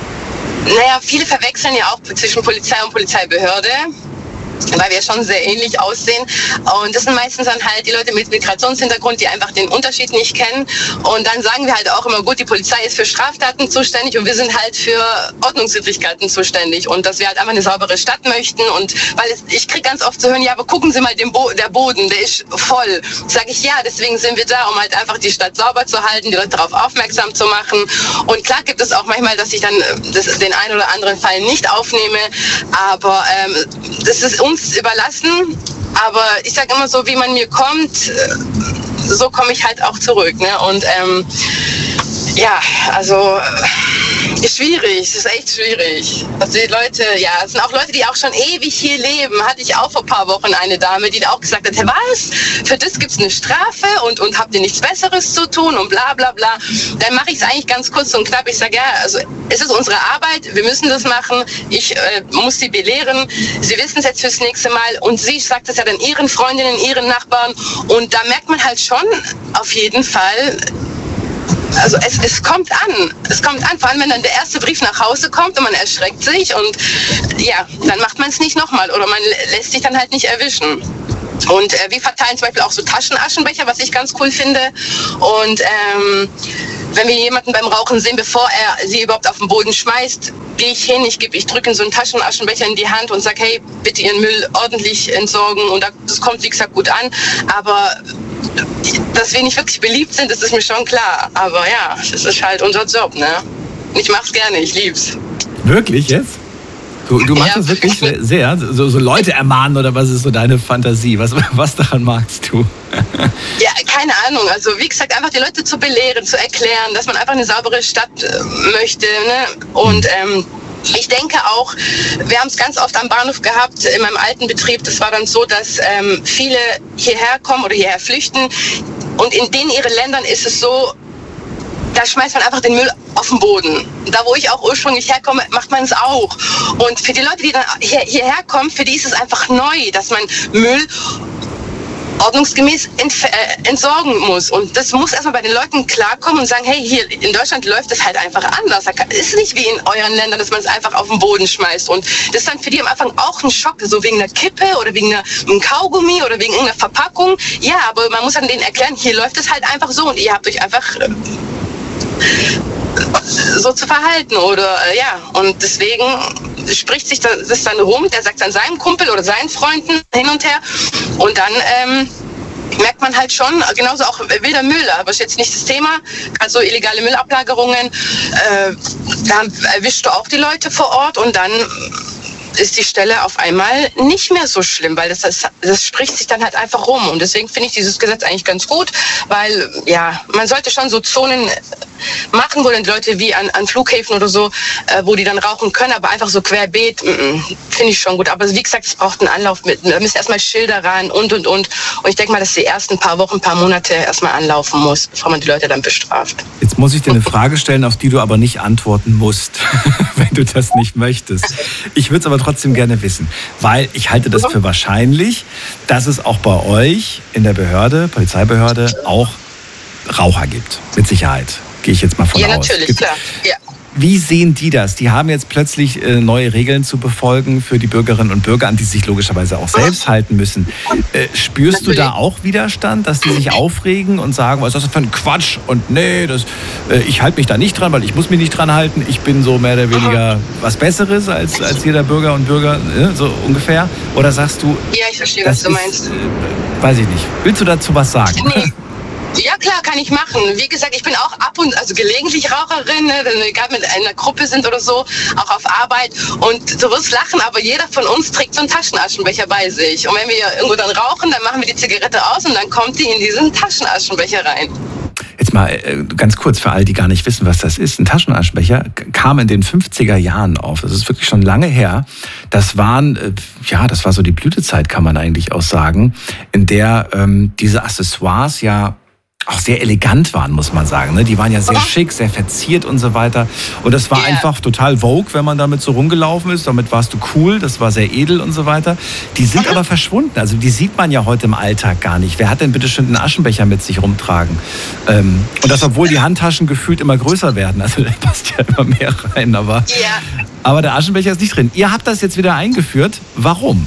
Naja, viele verwechseln ja auch zwischen Polizei und Polizeibehörde, weil wir schon sehr ähnlich aussehen. Und das sind meistens dann halt die Leute mit Migrationshintergrund, die einfach den Unterschied nicht kennen. Und dann sagen wir halt auch immer, gut, die Polizei ist für Straftaten zuständig und wir sind halt für Ordnungswidrigkeiten zuständig. Und dass wir halt einfach eine saubere Stadt möchten. Und weil es, ich kriege ganz oft zu hören, ja, aber gucken Sie mal, den Bo- der Boden, der ist voll. Sage ich, ja, deswegen sind wir da, um halt einfach die Stadt sauber zu halten, die Leute darauf aufmerksam zu machen. Und klar gibt es auch manchmal, dass ich dann das, den einen oder anderen Fall nicht aufnehme. Aber ähm, das ist uns überlassen, aber ich sage immer so, wie man mir kommt, so komme ich halt auch zurück. Ne? Und ähm, ja, also ist schwierig, es ist echt schwierig. Also die Leute, ja, es sind auch Leute, die auch schon ewig hier leben. Hatte ich auch vor ein paar Wochen eine Dame, die auch gesagt hat, hey, was? Für das gibt es eine Strafe und, und habt ihr nichts Besseres zu tun und bla bla bla. Dann mache ich es eigentlich ganz kurz und knapp. Ich sage, ja, also es ist unsere Arbeit, wir müssen das machen. Ich äh, muss sie belehren. Sie wissen es jetzt fürs nächste Mal. Und sie sagt es ja dann ihren Freundinnen, ihren Nachbarn. Und da merkt man halt schon auf jeden Fall, Also es, es kommt an, es kommt an, vor allem wenn dann der erste Brief nach Hause kommt und man erschreckt sich und ja, dann macht man es nicht nochmal oder man lässt sich dann halt nicht erwischen. Und äh, wir verteilen zum Beispiel auch so Taschenaschenbecher, was ich ganz cool finde. Und ähm, wenn wir jemanden beim Rauchen sehen, bevor er sie überhaupt auf den Boden schmeißt, gehe ich hin, ich, geb, ich drücke ihm so einen Taschenaschenbecher in die Hand und sage, hey, bitte Ihren Müll ordentlich entsorgen. Und das kommt, wie gesagt, gut an. Aber dass wir nicht wirklich beliebt sind, das ist mir schon klar. Aber ja, das ist halt unser Job, ne? Ich mach's gerne, ich lieb's. Wirklich jetzt? Du, du machst ja. das wirklich sehr, so, so Leute ermahnen oder was ist so deine Fantasie? Was, was daran magst du? Ja, keine Ahnung. Also wie gesagt, einfach die Leute zu belehren, zu erklären, dass man einfach eine saubere Stadt äh, möchte. Ne? Und ähm, ich denke auch, wir haben es ganz oft am Bahnhof gehabt, in meinem alten Betrieb, das war dann so, dass ähm, viele hierher kommen oder hierher flüchten und in den ihren Ländern ist es so, da schmeißt man einfach den Müll auf den Boden. Da, wo ich auch ursprünglich herkomme, macht man es auch. Und für die Leute, die dann hier, hierher kommen, für die ist es einfach neu, dass man Müll ordnungsgemäß ent, äh, entsorgen muss. Und das muss erstmal bei den Leuten klarkommen und sagen, hey, hier in Deutschland läuft es halt einfach anders. Es ist nicht wie in euren Ländern, dass man es einfach auf den Boden schmeißt. Und das ist dann für die am Anfang auch ein Schock, so wegen einer Kippe oder wegen einer, einem Kaugummi oder wegen irgendeiner Verpackung. Ja, aber man muss dann denen erklären, hier läuft es halt einfach so und ihr habt euch einfach äh, so zu verhalten oder äh, ja, und deswegen spricht sich das dann rum, der sagt dann seinem Kumpel oder seinen Freunden hin und her und dann ähm, merkt man halt schon, genauso auch wilder Müll, aber ist jetzt nicht das Thema, also illegale Müllablagerungen, äh, da erwischst du auch die Leute vor Ort und dann ist die Stelle auf einmal nicht mehr so schlimm, weil das, das, das spricht sich dann halt einfach rum. Und deswegen finde ich dieses Gesetz eigentlich ganz gut, weil ja, man sollte schon so Zonen machen, wo dann die Leute wie an, an Flughäfen oder so, äh, wo die dann rauchen können, aber einfach so querbeet, finde ich schon gut. Aber wie gesagt, es braucht einen Anlauf mit, da müssen erstmal Schilder ran und, und, und. Und ich denke mal, dass die ersten paar Wochen, paar Monate erstmal anlaufen muss, bevor man die Leute dann bestraft. Jetzt muss ich dir eine Frage stellen, auf die du aber nicht antworten musst, wenn du das nicht möchtest. Ich würde es aber trotzdem gerne wissen, weil ich halte das für wahrscheinlich, dass es auch bei euch in der Behörde, Polizeibehörde, auch Raucher gibt. Mit Sicherheit. Gehe ich jetzt mal von ja, aus. Ja, natürlich, klar. Ja. Wie sehen die das? Die haben jetzt plötzlich äh, neue Regeln zu befolgen für die Bürgerinnen und Bürger, an die sie sich logischerweise auch selbst halten müssen. Äh, spürst Natürlich. du da auch Widerstand, dass die sich aufregen und sagen, was ist das für ein Quatsch? Und nee, das, äh, ich halte mich da nicht dran, weil ich muss mich nicht dran halten. Ich bin so mehr oder weniger was Besseres als, als jeder Bürger und Bürger, äh, so ungefähr. Oder sagst du... Ja, ich verstehe, was du meinst. Ist, äh, weiß ich nicht. Willst du dazu was sagen? Nee. Ja, klar, kann ich machen. Wie gesagt, ich bin auch ab und also gelegentlich Raucherin, ne, wenn wir egal mit einer Gruppe sind oder so, auch auf Arbeit. Und du wirst lachen, aber jeder von uns trägt so einen Taschenaschenbecher bei sich. Und wenn wir irgendwo dann rauchen, dann machen wir die Zigarette aus und dann kommt die in diesen Taschenaschenbecher rein. Jetzt mal äh, ganz kurz für alle, die gar nicht wissen, was das ist. Ein Taschenaschenbecher kam in den fünfziger Jahren auf. Das ist wirklich schon lange her. Das waren, äh, ja, das war so die Blütezeit, kann man eigentlich auch sagen, in der ähm, diese Accessoires ja auch sehr elegant waren, muss man sagen. Ne? Die waren ja sehr schick, sehr verziert und so weiter. Und das war yeah. einfach total Vogue, wenn man damit so rumgelaufen ist. Damit warst du cool, das war sehr edel und so weiter. Die sind aber verschwunden. Also die sieht man ja heute im Alltag gar nicht. Wer hat denn bitte schön einen Aschenbecher mit sich rumtragen? Ähm, und das, obwohl die Handtaschen gefühlt immer größer werden. Also da passt ja immer mehr rein. Aber, yeah. aber der Aschenbecher ist nicht drin. Ihr habt das jetzt wieder eingeführt. Warum?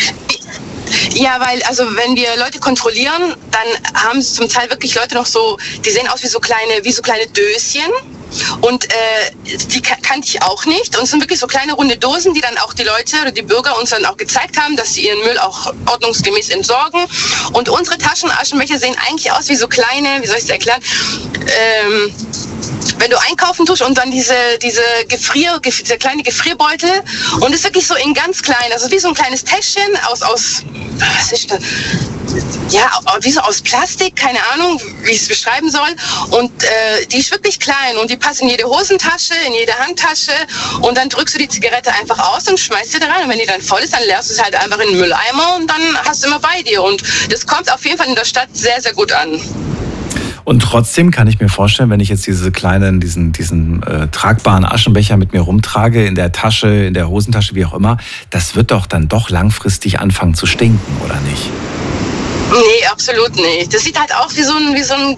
Ja, weil, also wenn wir Leute kontrollieren, dann haben es zum Teil wirklich Leute noch so, die sehen aus wie so kleine, wie so kleine Döschen. Und äh, die kannte ich auch nicht. Und es sind wirklich so kleine runde Dosen, die dann auch die Leute oder die Bürger uns dann auch gezeigt haben, dass sie ihren Müll auch ordnungsgemäß entsorgen. Und unsere Taschenaschenbecher sehen eigentlich aus wie so kleine, wie soll ich es erklären, ähm, wenn du einkaufen tust und dann diese, diese Gefrier, dieser kleine Gefrierbeutel und das ist wirklich so in ganz klein, also wie so ein kleines Täschchen aus, aus was ist das? Ja, wie so aus Plastik, keine Ahnung, wie ich es beschreiben soll. Und äh, die ist wirklich klein und die passt in jede Hosentasche, in jede Handtasche und dann drückst du die Zigarette einfach aus und schmeißt sie da rein. Und wenn die dann voll ist, dann leerst du es halt einfach in den Mülleimer und dann hast du immer bei dir. Und das kommt auf jeden Fall in der Stadt sehr, sehr gut an. Und trotzdem kann ich mir vorstellen, wenn ich jetzt diese kleinen, diesen, diesen äh, tragbaren Aschenbecher mit mir rumtrage, in der Tasche, in der Hosentasche, wie auch immer, das wird doch dann doch langfristig anfangen zu stinken, oder nicht? Nee, absolut nicht. Das sieht halt auch wie so ein, wie so ein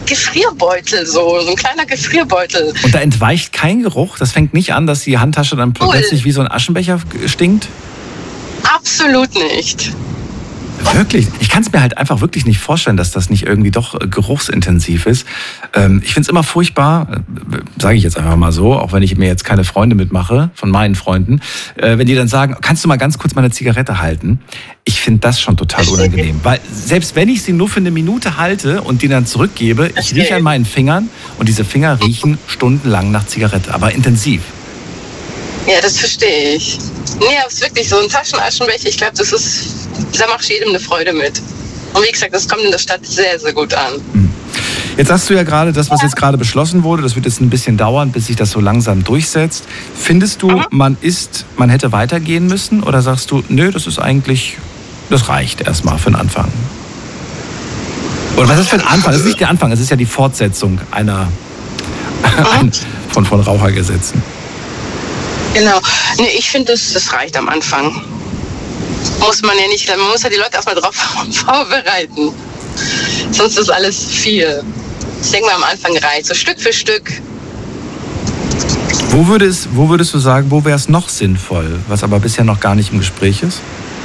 Gefrierbeutel, so, so ein kleiner Gefrierbeutel. Und da entweicht kein Geruch? Das fängt nicht an, dass die Handtasche dann Cool. plötzlich wie so ein Aschenbecher stinkt? Absolut nicht. Wirklich? Ich kann es mir halt einfach wirklich nicht vorstellen, dass das nicht irgendwie doch äh, geruchsintensiv ist. Ähm, ich finde es immer furchtbar, äh, sage ich jetzt einfach mal so, auch wenn ich mir jetzt keine Freunde mitmache, von meinen Freunden, äh, wenn die dann sagen, kannst du mal ganz kurz meine Zigarette halten? Ich finde das schon total unangenehm. Weil selbst wenn ich sie nur für eine Minute halte und die dann zurückgebe, ich rieche an meinen Fingern und diese Finger riechen stundenlang nach Zigarette, aber intensiv. Ja, das verstehe ich. Nee, aber es ist wirklich so ein Taschenaschenbecher. Ich glaube, das ist, da mache ich jedem eine Freude mit. Und wie gesagt, das kommt in der Stadt sehr, sehr gut an. Jetzt hast du ja gerade das, was jetzt gerade beschlossen wurde, das wird jetzt ein bisschen dauern, bis sich das so langsam durchsetzt. Findest du, man ist, man hätte weitergehen müssen? Oder sagst du, nö, das ist eigentlich, das reicht erstmal für den Anfang? Oder was ist für ein Anfang? Das ist nicht der Anfang, es ist ja die Fortsetzung einer ein, von, von Rauchergesetzen. Genau. Nee, ich finde, das, das reicht am Anfang. Muss man ja nicht, man muss ja die Leute erstmal drauf vorbereiten. Sonst ist alles viel. Ich denke mal, am Anfang reicht, so Stück für Stück. Wo, würde es, wo würdest du sagen, wo wäre es noch sinnvoll, was aber bisher noch gar nicht im Gespräch ist?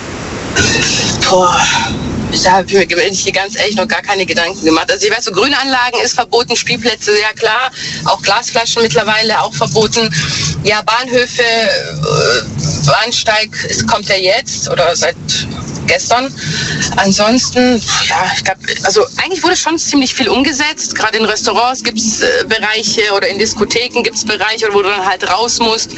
Boah, da habe ich mir hier ganz ehrlich noch gar keine Gedanken gemacht. Also ich weiß, so Grünanlagen ist verboten, Spielplätze, ja klar, auch Glasflaschen mittlerweile auch verboten. Ja, Bahnhöfe, äh, Bahnsteig, es kommt ja jetzt oder seit gestern. Ansonsten, ja, ich glaube, also eigentlich wurde schon ziemlich viel umgesetzt. Gerade in Restaurants gibt es äh, Bereiche oder in Diskotheken gibt es Bereiche, wo du dann halt raus musst.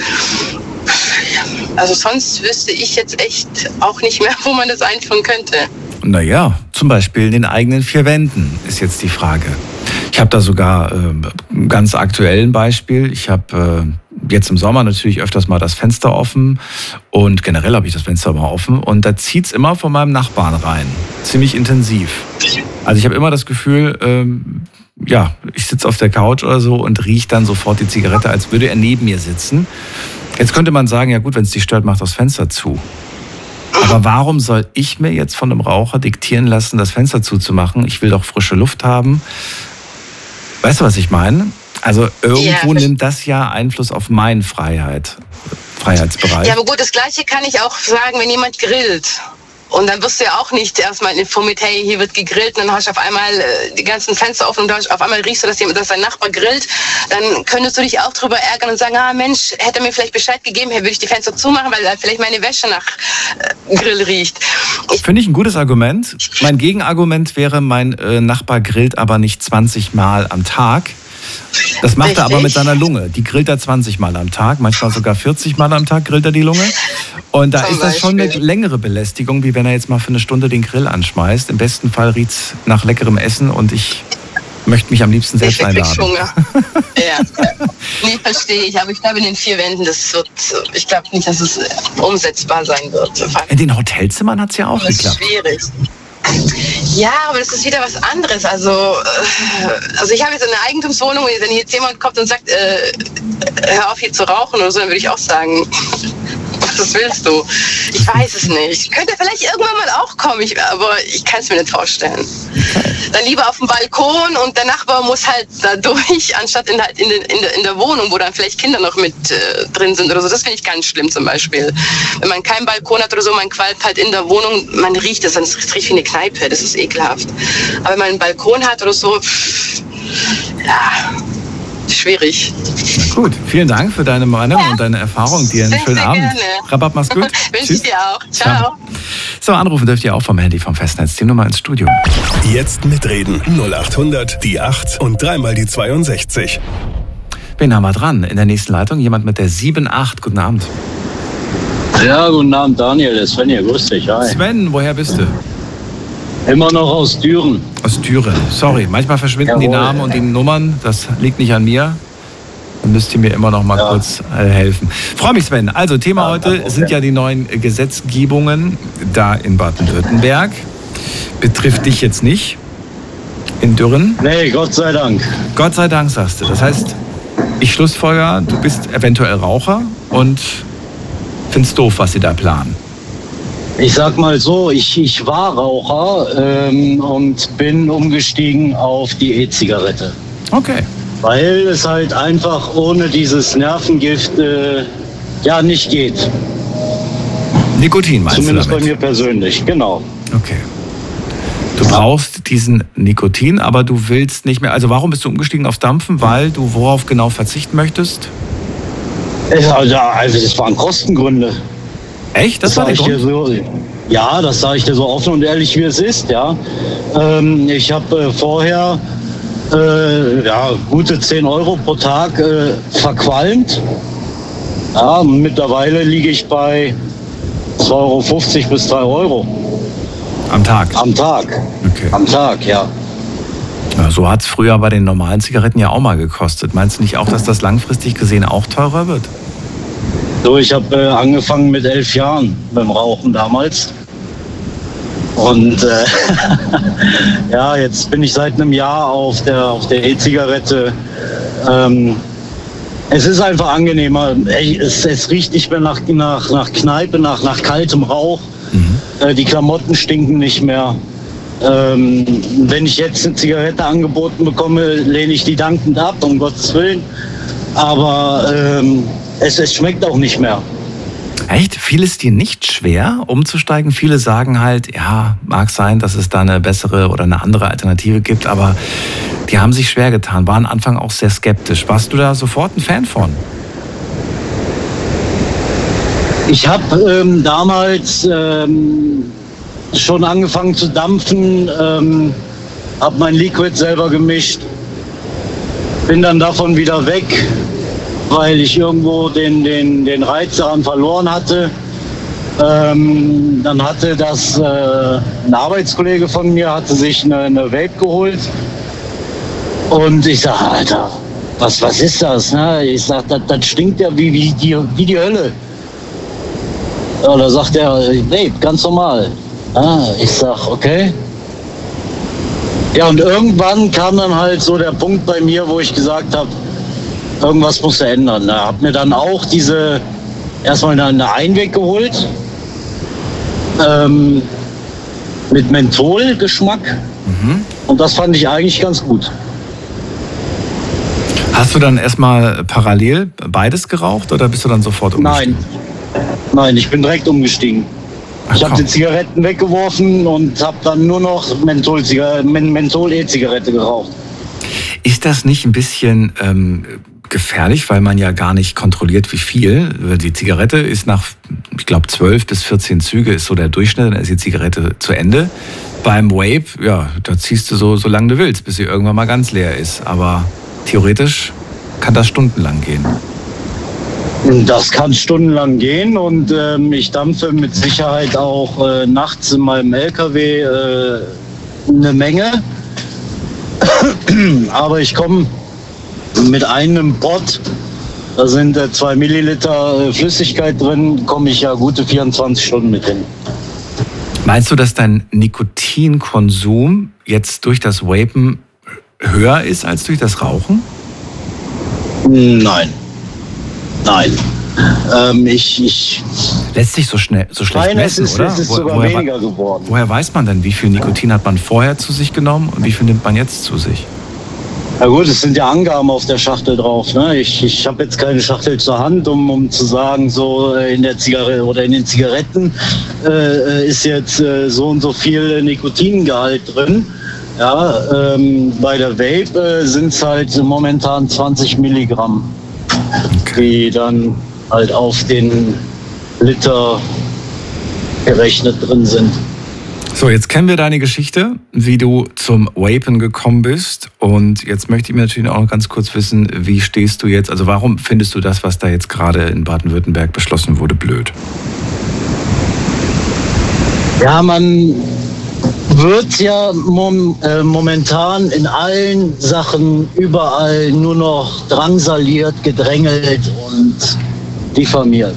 Also sonst wüsste ich jetzt echt auch nicht mehr, wo man das einführen könnte. Naja, zum Beispiel in den eigenen vier Wänden ist jetzt die Frage. Ich habe da sogar äh, ein ganz aktuelles Beispiel. Ich habe äh, jetzt im Sommer natürlich öfters mal das Fenster offen und generell habe ich das Fenster mal offen und da zieht es immer von meinem Nachbarn rein. Ziemlich intensiv. Also ich habe immer das Gefühl, ähm, ja, ich sitze auf der Couch oder so und rieche dann sofort die Zigarette, als würde er neben mir sitzen. Jetzt könnte man sagen, ja gut, wenn es dich stört, mach das Fenster zu. Aber warum soll ich mir jetzt von einem Raucher diktieren lassen, das Fenster zuzumachen? Ich will doch frische Luft haben. Weißt du, was ich meine? Also irgendwo ja, nimmt das ja Einfluss auf meinen Freiheit, Freiheitsbereich. Ja, aber gut, das Gleiche kann ich auch sagen, wenn jemand grillt. Und dann wirst du ja auch nicht erstmal informiert, hey, hier wird gegrillt, und dann hast du auf einmal äh, die ganzen Fenster offen und du hast, auf einmal riechst du, dass, jemand, dass dein Nachbar grillt. Dann könntest du dich auch drüber ärgern und sagen, ah Mensch, hätte er mir vielleicht Bescheid gegeben, hey, würde ich die Fenster zumachen, weil dann vielleicht meine Wäsche nach äh, Grill riecht. Finde ich ein gutes Argument. Mein Gegenargument wäre, mein äh, Nachbar grillt aber nicht zwanzig Mal am Tag. Das macht Richtig. er aber mit seiner Lunge. Die grillt er zwanzig Mal am Tag, manchmal sogar vierzig Mal am Tag grillt er die Lunge. Und da Zum ist das schon eine längere Belästigung, wie wenn er jetzt mal für eine Stunde den Grill anschmeißt. Im besten Fall riecht es nach leckerem Essen und ich möchte mich am liebsten selbst ich einladen. Hunger. Ja, nee, verstehe ich. Aber ich glaube, in den vier Wänden, das wird, ich glaube nicht, dass es umsetzbar sein wird. In den Hotelzimmern hat es ja auch das geklappt. Das ist schwierig. Ja, aber das ist wieder was anderes. Also, also ich habe jetzt eine Eigentumswohnung und wenn jetzt jemand kommt und sagt, äh, hör auf hier zu rauchen oder so, dann würde ich auch sagen, was willst du? Ich weiß es nicht. Könnte vielleicht irgendwann mal auch kommen, ich, aber ich kann es mir nicht vorstellen. Dann lieber auf dem Balkon und der Nachbar muss halt da durch, anstatt in, in, in, der, in der Wohnung, wo dann vielleicht Kinder noch mit äh, drin sind oder so. Das finde ich ganz schlimm zum Beispiel. Wenn man keinen Balkon hat oder so, man qualmt halt in der Wohnung, man riecht es, es riecht wie eine Kneipe, das ist ekelhaft. Aber wenn man einen Balkon hat oder so, pff, ja, schwierig. Na gut, vielen Dank für deine Meinung ja. und deine Erfahrung. Dir einen sehr, schönen sehr Abend. Gerne. Rabab, mach's gut. Wünsche ich dir auch. Ciao. Ciao. So, anrufen dürft ihr auch vom Handy vom Festnetz. Die Nummer ins Studio. Jetzt mitreden. null acht hundert, die acht und dreimal die zweiundsechzig. Wen haben wir dran? In der nächsten Leitung jemand mit der sieben acht. Guten Abend. Ja, guten Abend, Daniel. Das ist Sven hier. Grüß dich. Hi. Sven, woher bist du? Immer noch aus Düren. Aus Düren. Sorry, manchmal verschwinden Jawohl. die Namen und die Nummern. Das liegt nicht an mir. Dann müsst ihr mir immer noch mal ja. kurz äh, helfen. Freue mich, Sven. Also Thema ja, heute okay. sind ja die neuen Gesetzgebungen da in Baden-Württemberg. Betrifft dich jetzt nicht in Düren? Nee, Gott sei Dank. Gott sei Dank, sagst du. Das heißt, ich schlussfolger, du bist eventuell Raucher und findest doof, was sie da planen. Ich sag mal so, ich, ich war Raucher ähm, und bin umgestiegen auf die E-Zigarette. Okay. Weil es halt einfach ohne dieses Nervengift äh, ja nicht geht. Nikotin meinst Zumindest du damit? bei mir persönlich, genau. Okay. Du brauchst diesen Nikotin, aber du willst nicht mehr. Also warum bist du umgestiegen auf Dampfen? Weil du worauf genau verzichten möchtest? Ja, also das waren Kostengründe. Echt? Das, das war der Grund? So, ja, das sage ich dir so offen und ehrlich, wie es ist. Ja, ähm, ich habe äh, vorher äh, ja, gute zehn Euro pro Tag äh, verqualmt. Ja, mittlerweile liege ich bei zwei Euro fünfzig bis drei Euro. Am Tag? Am Tag. Okay. Am Tag, ja. Ja, so hat es früher bei den normalen Zigaretten ja auch mal gekostet. Meinst du nicht auch, dass das langfristig gesehen auch teurer wird? So, ich habe äh, angefangen mit elf Jahren beim Rauchen damals. Und äh, ja, jetzt bin ich seit einem Jahr auf der, auf der E-Zigarette. Ähm, es ist einfach angenehmer. Es, es riecht nicht mehr nach, nach, nach Kneipe, nach, nach kaltem Rauch. Mhm. Äh, die Klamotten stinken nicht mehr. Ähm, wenn ich jetzt eine Zigarette angeboten bekomme, lehne ich die dankend ab, um Gottes Willen. Aber ähm, es, es schmeckt auch nicht mehr. Echt? Fiel es dir nicht schwer, umzusteigen? Viele sagen halt, ja, mag sein, dass es da eine bessere oder eine andere Alternative gibt, aber die haben sich schwer getan, waren am Anfang auch sehr skeptisch. Warst du da sofort ein Fan von? Ich habe ähm, damals ähm, schon angefangen zu dampfen, ähm, habe mein Liquid selber gemischt, bin dann davon wieder weg, weil ich irgendwo den, den, den Reiz daran verloren hatte. Ähm, dann hatte das, äh, ein Arbeitskollege von mir hatte sich eine, eine Vape geholt und ich sage, Alter, was, was ist das? Ne? Ich sage, das, das stinkt ja wie, wie, die, wie die Hölle. Ja, da sagt er, Vape, ganz normal. Ah, ich sag, okay. Ja, und irgendwann kam dann halt so der Punkt bei mir, wo ich gesagt habe, irgendwas muss er ändern. Da hab mir dann auch diese, erstmal eine Einweg geholt, ähm, mit Mentholgeschmack. Mhm. Und das fand ich eigentlich ganz gut. Hast du dann erstmal parallel beides geraucht oder bist du dann sofort umgestiegen? Nein, nein, ich bin direkt umgestiegen. Ach, ich habe die Zigaretten weggeworfen und habe dann nur noch Menthol-E-Zigarette geraucht. Ist das nicht ein bisschen ähm, gefährlich, weil man ja gar nicht kontrolliert, wie viel? Die Zigarette ist nach, ich glaube, zwölf bis vierzehn Züge ist so der Durchschnitt, dann ist die Zigarette zu Ende. Beim Vape, ja, da ziehst du so, so lange du willst, bis sie irgendwann mal ganz leer ist. Aber theoretisch kann das stundenlang gehen. Das kann stundenlang gehen und ähm, ich dampfe mit Sicherheit auch äh, nachts in meinem L K W äh, eine Menge. Aber ich komme mit einem Pot, da sind äh, zwei Milliliter äh, Flüssigkeit drin, komme ich ja gute vierundzwanzig Stunden mit hin. Meinst du, dass dein Nikotinkonsum jetzt durch das Vapen höher ist als durch das Rauchen? Nein. Nein. Ähm, ich, ich. Lässt sich so schnell, so schlecht Nein, messen, es ist, oder? es ist Wo, sogar woher, weniger geworden. Woher weiß man denn, wie viel Nikotin hat man vorher zu sich genommen und wie viel nimmt man jetzt zu sich? Na gut, es sind ja Angaben auf der Schachtel drauf. Ne? Ich, ich habe jetzt keine Schachtel zur Hand, um, um zu sagen, so in der Zigarette oder in den Zigaretten äh, ist jetzt äh, so und so viel Nikotingehalt drin. Ja, ähm, bei der Vape äh, sind es halt momentan zwanzig Milligramm, okay, die dann halt auf den Liter gerechnet drin sind. So, jetzt kennen wir deine Geschichte, wie du zum Vapen gekommen bist. Und jetzt möchte ich mir natürlich auch noch ganz kurz wissen, wie stehst du jetzt, also warum findest du das, was da jetzt gerade in Baden-Württemberg beschlossen wurde, blöd? Ja, man wird ja mom, äh, momentan in allen Sachen überall nur noch drangsaliert, gedrängelt und diffamiert.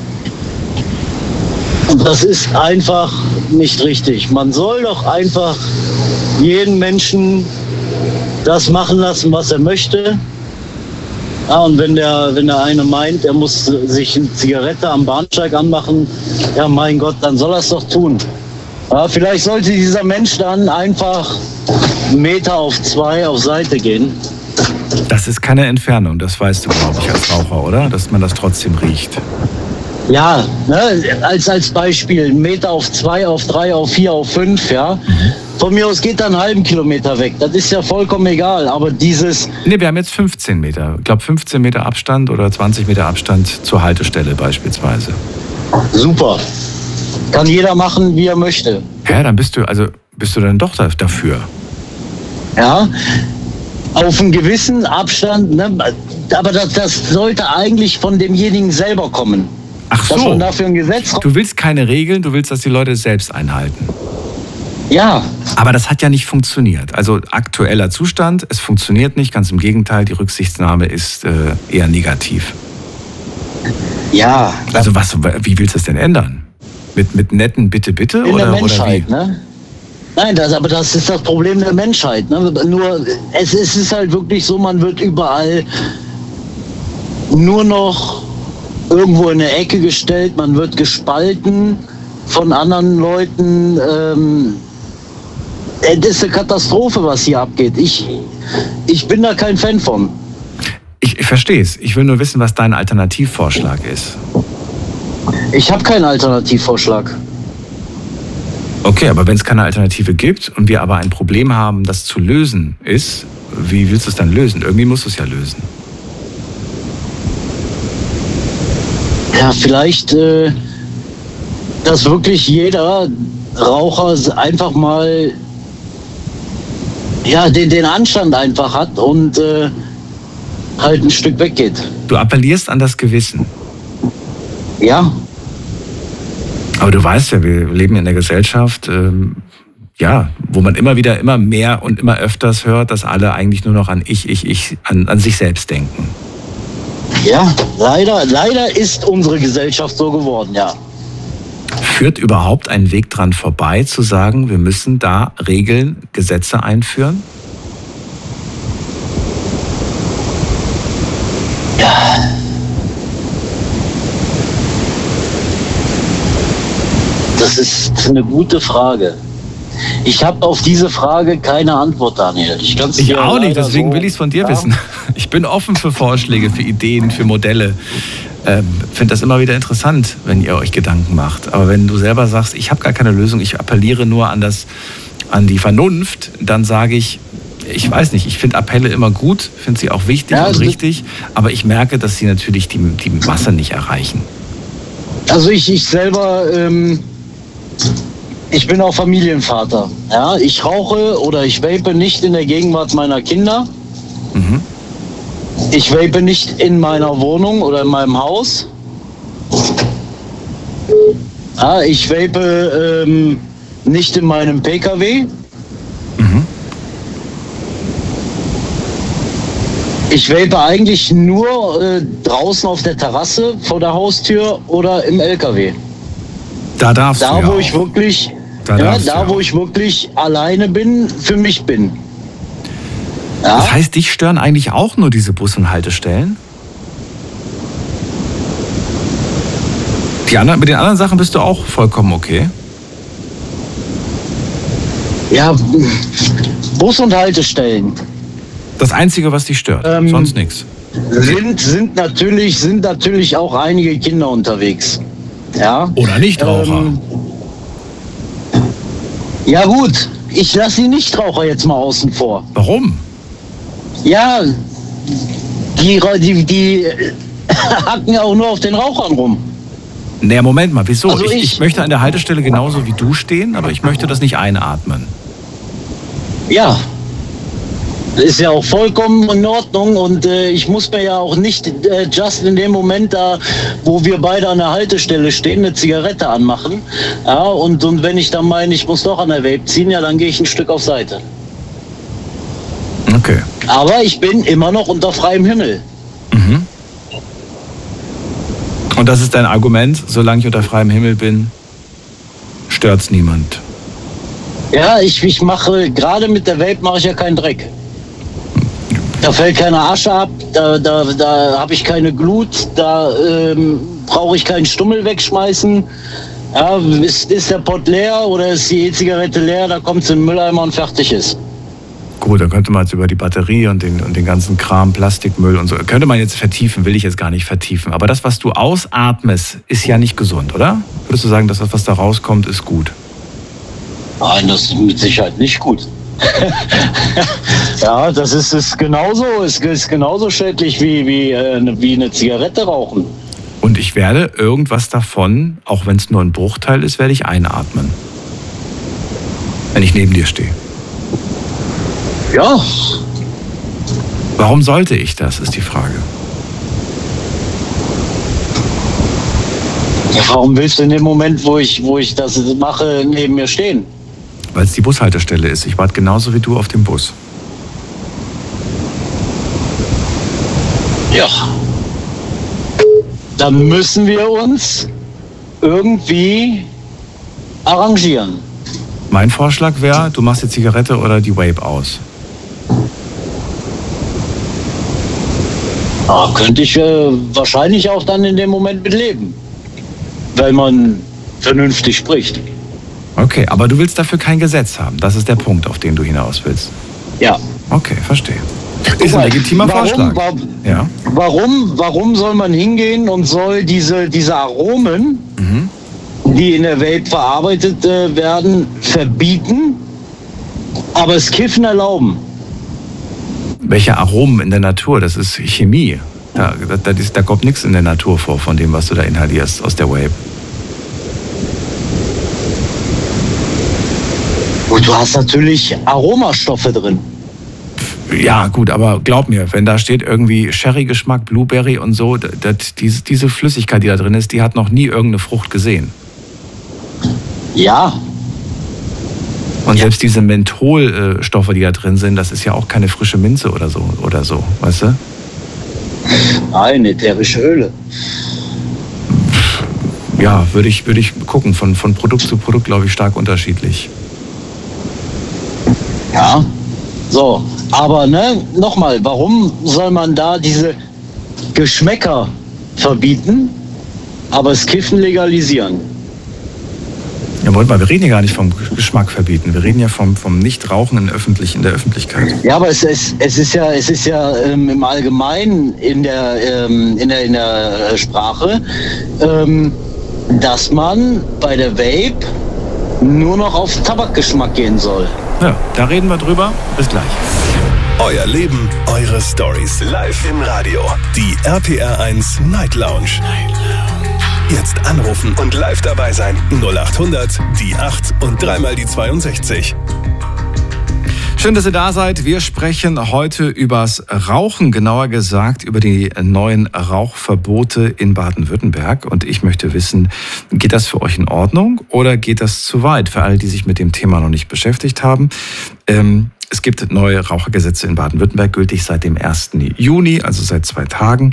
Und das ist einfach nicht richtig. Man soll doch einfach jeden Menschen das machen lassen, was er möchte. Ja, und wenn der, wenn der eine meint, er muss sich eine Zigarette am Bahnsteig anmachen, ja mein Gott, dann soll er es doch tun. Ja, vielleicht sollte dieser Mensch dann einfach einen Meter auf zwei auf Seite gehen. Das ist keine Entfernung, das weißt du, glaube ich, als Raucher, oder? Dass man das trotzdem riecht. Ja, ne, als, als Beispiel, einen Meter auf zwei, auf drei, auf vier, auf fünf, ja. Mhm. Von mir aus geht er einen halben Kilometer weg. Das ist ja vollkommen egal. Aber dieses... Nee, wir haben jetzt fünfzehn Meter. Ich glaube fünfzehn Meter Abstand oder zwanzig Meter Abstand zur Haltestelle beispielsweise. Super. Kann jeder machen, wie er möchte. Ja, dann bist du, also bist du dann doch dafür. Ja, auf einen gewissen Abstand. Ne? Aber das, das sollte eigentlich von demjenigen selber kommen. Ach so. Dass man dafür ein Gesetz... Du willst keine Regeln, du willst, dass die Leute es selbst einhalten. Ja. Aber das hat ja nicht funktioniert. Also aktueller Zustand, es funktioniert nicht. Ganz im Gegenteil, die Rücksichtnahme ist äh, eher negativ. Ja. Also was, wie willst du es denn ändern? Mit, mit netten Bitte, bitte? In oder, der Menschheit, oder wie? Ne? Nein, das, aber das ist das Problem der Menschheit. Ne? Nur, es, es ist halt wirklich so, man wird überall nur noch irgendwo in eine Ecke gestellt, man wird gespalten von anderen Leuten. Ähm, es ist eine Katastrophe, was hier abgeht. Ich, ich bin da kein Fan von. Ich, ich verstehe es. Ich will nur wissen, was dein Alternativvorschlag ist. Ich habe keinen Alternativvorschlag. Okay, aber wenn es keine Alternative gibt und wir aber ein Problem haben, das zu lösen ist, wie willst du es dann lösen? Irgendwie musst du es ja lösen. Ja, vielleicht, äh, dass wirklich jeder Raucher einfach mal ja, den, den Anstand einfach hat und äh, halt ein Stück weggeht. Du appellierst an das Gewissen. Ja. Aber du weißt ja, wir leben in einer Gesellschaft, ähm, ja, wo man immer wieder, immer mehr und immer öfters hört, dass alle eigentlich nur noch an ich, ich, ich, an, an sich selbst denken. Ja, leider, leider ist unsere Gesellschaft so geworden, ja. Führt überhaupt ein Weg dran vorbei, zu sagen, wir müssen da Regeln, Gesetze einführen? Ja. Das ist eine gute Frage. Ich habe auf diese Frage keine Antwort, Daniel. Ich, ich auch nicht, deswegen so, will ich es von dir ja. wissen. Ich bin offen für Vorschläge, für Ideen, für Modelle. Ähm, finde das immer wieder interessant, wenn ihr euch Gedanken macht. Aber wenn du selber sagst, ich habe gar keine Lösung, ich appelliere nur an, das, an die Vernunft, dann sage ich, ich weiß nicht, ich finde Appelle immer gut, finde sie auch wichtig ja, und richtig, aber ich merke, dass sie natürlich die, die Masse nicht erreichen. Also ich, ich selber... Ähm Ich bin auch Familienvater. Ja, ich rauche oder ich vape nicht in der Gegenwart meiner Kinder. Mhm. Ich vape nicht in meiner Wohnung oder in meinem Haus. Ja, ich vape ähm, nicht in meinem P K W. Mhm. Ich vape eigentlich nur äh, draußen auf der Terrasse vor der Haustür oder im L K W. Da darfst da, du wo ja ich wirklich, da, ja, da wo ich wirklich alleine bin, für mich bin. Ja? Das heißt, dich stören eigentlich auch nur diese Bus- und Haltestellen? Die anderen, mit den anderen Sachen bist du auch vollkommen okay? Ja, Bus- und Haltestellen. Das Einzige, was dich stört, ähm, sonst nichts. Sind, sind, natürlich, sind natürlich auch einige Kinder unterwegs. Ja. Oder Nichtraucher. Ähm, ja gut, ich lasse die Nichtraucher jetzt mal außen vor. Warum? Ja, die, die, die hacken ja auch nur auf den Rauchern rum. Naja, Moment mal, wieso? Also ich, ich, ich möchte an der Haltestelle genauso wie du stehen, aber ich möchte das nicht einatmen. Ja. Ist ja auch vollkommen in Ordnung und äh, ich muss mir ja auch nicht äh, just in dem Moment da, wo wir beide an der Haltestelle stehen, eine Zigarette anmachen. Ja, und, und wenn ich dann meine, ich muss doch an der Vape ziehen, ja, dann gehe ich ein Stück auf Seite. Okay. Aber ich bin immer noch unter freiem Himmel. Mhm. Und das ist dein Argument, solange ich unter freiem Himmel bin, stört's niemand. Ja, ich, ich mache, gerade mit der Vape mache ich ja keinen Dreck. Da fällt keine Asche ab, da, da, da habe ich keine Glut, da ähm, brauche ich keinen Stummel wegschmeißen. Ja, ist, ist der Pott leer oder ist die E-Zigarette leer, da kommt es in den Mülleimer und fertig ist. Gut, dann könnte man jetzt über die Batterie und den, und den ganzen Kram, Plastikmüll und so, könnte man jetzt vertiefen, will ich jetzt gar nicht vertiefen. Aber das, was du ausatmest, ist ja nicht gesund, oder? Würdest du sagen, dass das, was da rauskommt, ist gut? Nein, das ist mit Sicherheit nicht gut. Ja, das ist, ist genauso, ist, ist genauso schädlich wie, wie, äh, wie eine Zigarette rauchen. Und ich werde irgendwas davon, auch wenn es nur ein Bruchteil ist, werde ich einatmen. Wenn ich neben dir stehe. Ja. Warum sollte ich das, ist die Frage. Ja, warum willst du in dem Moment, wo ich, wo ich das mache, neben mir stehen? Weil es die Bushaltestelle ist. Ich warte genauso wie du auf dem Bus. Ja. Dann müssen wir uns irgendwie arrangieren. Mein Vorschlag wäre, du machst die Zigarette oder die Vape aus. Ja, könnte ich äh, wahrscheinlich auch dann in dem Moment mit leben. Weil man vernünftig spricht. Okay, aber du willst dafür kein Gesetz haben. Das ist der Punkt, auf den du hinaus willst. Ja. Okay, verstehe. Ist ein legitimer warum, Vorschlag. Warum, ja. warum, warum soll man hingehen und soll diese, diese Aromen, mhm. die in der Vape verarbeitet äh, werden, verbieten, aber das Kiffen erlauben? Welche Aromen in der Natur? Das ist Chemie. Da, da, da, da kommt nichts in der Natur vor von dem, was du da inhalierst aus der Vape. Und du hast natürlich Aromastoffe drin. Ja, gut, aber glaub mir, wenn da steht irgendwie Sherry-Geschmack, Blueberry und so, das, diese, diese Flüssigkeit, die da drin ist, die hat noch nie irgendeine Frucht gesehen. Ja. Und ja. Selbst diese Mentholstoffe, die da drin sind, das ist ja auch keine frische Minze oder so, oder so, weißt du? Nein, ätherische Öle. Ja, würde ich, würde ich gucken. Von, von Produkt zu Produkt, glaube ich, stark unterschiedlich. Ja, so. Aber ne, nochmal, warum soll man da diese Geschmäcker verbieten, aber das Kiffen legalisieren? Ja, wollt mal, wir reden ja gar nicht vom Geschmack verbieten. Wir reden ja vom, vom Nichtrauchen in, öffentlich, in der Öffentlichkeit. Ja, aber es, es, es ist ja, es ist ja ähm, im Allgemeinen in der, ähm, in der, in der Sprache, ähm, dass man bei der Vape nur noch auf Tabakgeschmack gehen soll. Ja, da reden wir drüber. Bis gleich. Euer Leben, eure Stories. Live im Radio. Die R P R eins Night Lounge. Night Lounge. Jetzt anrufen und live dabei sein. null acht hundert, die acht und dreimal die zweiundsechzig. Schön, dass ihr da seid. Wir sprechen heute übers Rauchen, genauer gesagt über die neuen Rauchverbote in Baden-Württemberg. Und ich möchte wissen, geht das für euch in Ordnung oder geht das zu weit? Für alle, die sich mit dem Thema noch nicht beschäftigt haben. Ähm, es gibt neue Rauchergesetze in Baden-Württemberg, gültig seit dem ersten Juni, also seit zwei Tagen.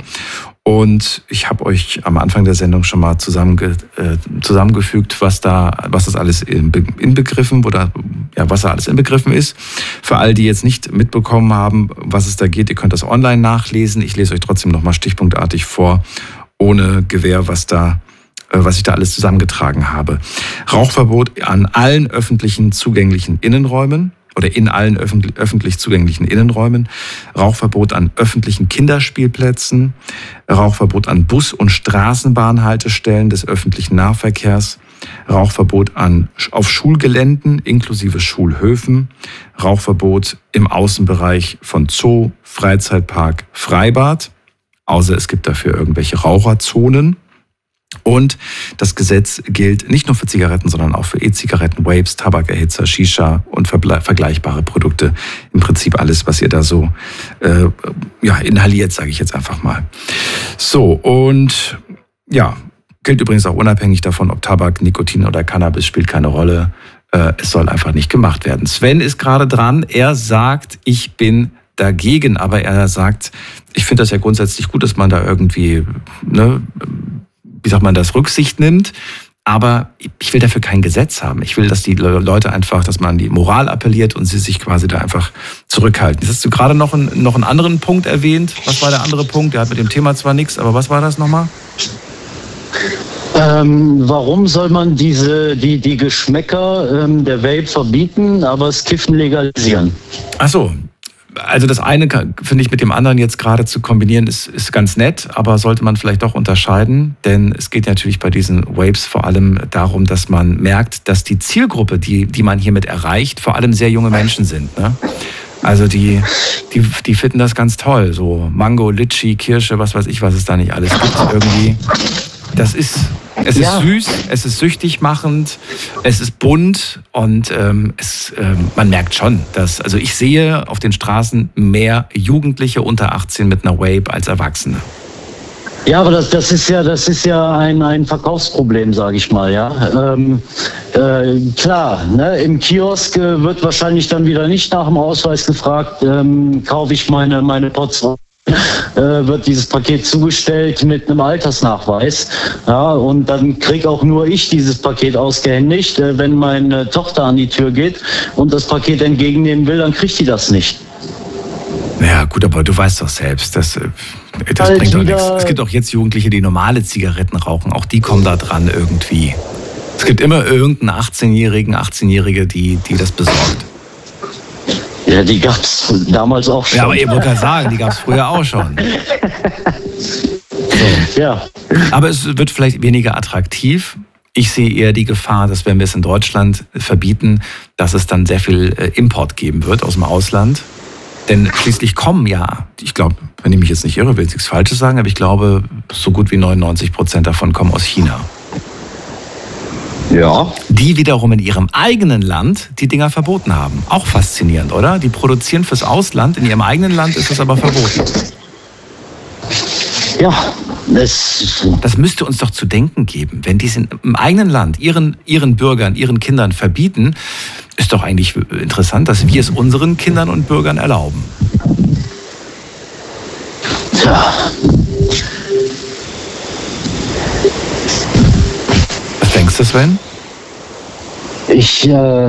Und ich habe euch am Anfang der Sendung schon mal zusammenge, äh, zusammengefügt, was da, was das alles inbegriffen, oder ja, was da alles inbegriffen ist. Für all die jetzt nicht mitbekommen haben, was es da geht, ihr könnt das online nachlesen. Ich lese euch trotzdem nochmal stichpunktartig vor, ohne Gewähr, was da, äh, was ich da alles zusammengetragen habe. Rauchverbot an allen öffentlichen zugänglichen Innenräumen. Oder in allen öffentlich, öffentlich zugänglichen Innenräumen, Rauchverbot an öffentlichen Kinderspielplätzen, Rauchverbot an Bus- und Straßenbahnhaltestellen des öffentlichen Nahverkehrs, Rauchverbot an, auf Schulgeländen inklusive Schulhöfen, Rauchverbot im Außenbereich von Zoo, Freizeitpark, Freibad, außer es gibt dafür irgendwelche Raucherzonen. Und das Gesetz gilt nicht nur für Zigaretten, sondern auch für E-Zigaretten, Vapes, Tabakerhitzer, Shisha und vergleichbare Produkte. Im Prinzip alles, was ihr da so äh, ja, inhaliert, sage ich jetzt einfach mal. So, und ja, gilt übrigens auch unabhängig davon, ob Tabak, Nikotin oder Cannabis, spielt keine Rolle. Äh, es soll einfach nicht gemacht werden. Sven ist gerade dran. Er sagt, ich bin dagegen, aber er sagt, ich finde das ja grundsätzlich gut, dass man da irgendwie, ne, wie sagt man das, Rücksicht nimmt. aber ich will dafür kein Gesetz haben. Ich will, dass die Leute einfach, dass man an die Moral appelliert und sie sich quasi da einfach zurückhalten. Jetzt hast du gerade noch einen, noch einen anderen Punkt erwähnt. Was war der andere Punkt? Der hat mit dem Thema zwar nichts, aber was war das nochmal? Ähm, warum soll man diese, die, die Geschmäcker ähm, der Vape verbieten, aber das Kiffen legalisieren? Ach so. Also das eine finde ich mit dem anderen jetzt gerade zu kombinieren, ist, ist ganz nett, aber sollte man vielleicht doch unterscheiden, denn es geht natürlich bei diesen Vapes vor allem darum, dass man merkt, dass die Zielgruppe, die, die man hiermit erreicht, vor allem sehr junge Menschen sind. Ne? Also die, die, die finden das ganz toll, so Mango, Litschi, Kirsche, was weiß ich, was es da nicht alles gibt irgendwie. Das ist, es ja. ist süß, es ist süchtig machend, es ist bunt und ähm, es, ähm, man merkt schon, dass, also ich sehe auf den Straßen mehr Jugendliche unter achtzehn mit einer Vape als Erwachsene. Ja, aber das, das ist ja, das ist ja ein, ein Verkaufsproblem, sage ich mal, ja. Ähm, äh, klar, ne, im Kiosk äh, wird wahrscheinlich dann wieder nicht nach dem Ausweis gefragt, ähm, kaufe ich meine, meine Pots, äh, wird dieses Paket zugestellt mit einem Altersnachweis. Ja, und dann krieg auch nur ich dieses Paket ausgehändigt. Äh, wenn meine Tochter an die Tür geht und das Paket entgegennehmen will, dann kriegt die das nicht. Ja gut, aber du weißt doch selbst, das, das halt bringt doch nichts. Es gibt auch jetzt Jugendliche, die normale Zigaretten rauchen. Auch die kommen da dran irgendwie. Es gibt immer irgendeinen achtzehnjährigen, achtzehnjährige, die, die das besorgt. Ja, die gab's damals auch schon. Ja, aber ihr wollt ja sagen, die gab's früher auch schon. So. Ja. Aber es wird vielleicht weniger attraktiv. Ich sehe eher die Gefahr, dass wenn wir es in Deutschland verbieten, dass es dann sehr viel Import geben wird aus dem Ausland. Denn schließlich kommen ja, ich glaube, wenn ich mich jetzt nicht irre, will ich nichts Falsches sagen, aber ich glaube, so gut wie neunundneunzig Prozent davon kommen aus China. Ja. Die wiederum in ihrem eigenen Land die Dinger verboten haben. Auch faszinierend, oder? Die produzieren fürs Ausland, in ihrem eigenen Land ist es aber verboten. Ja, das... Das müsste uns doch zu denken geben. Wenn die es im eigenen Land ihren, ihren Bürgern, ihren Kindern verbieten, ist doch eigentlich interessant, dass wir es unseren Kindern und Bürgern erlauben. Tja. Was denkst du, Sven? Ich, äh...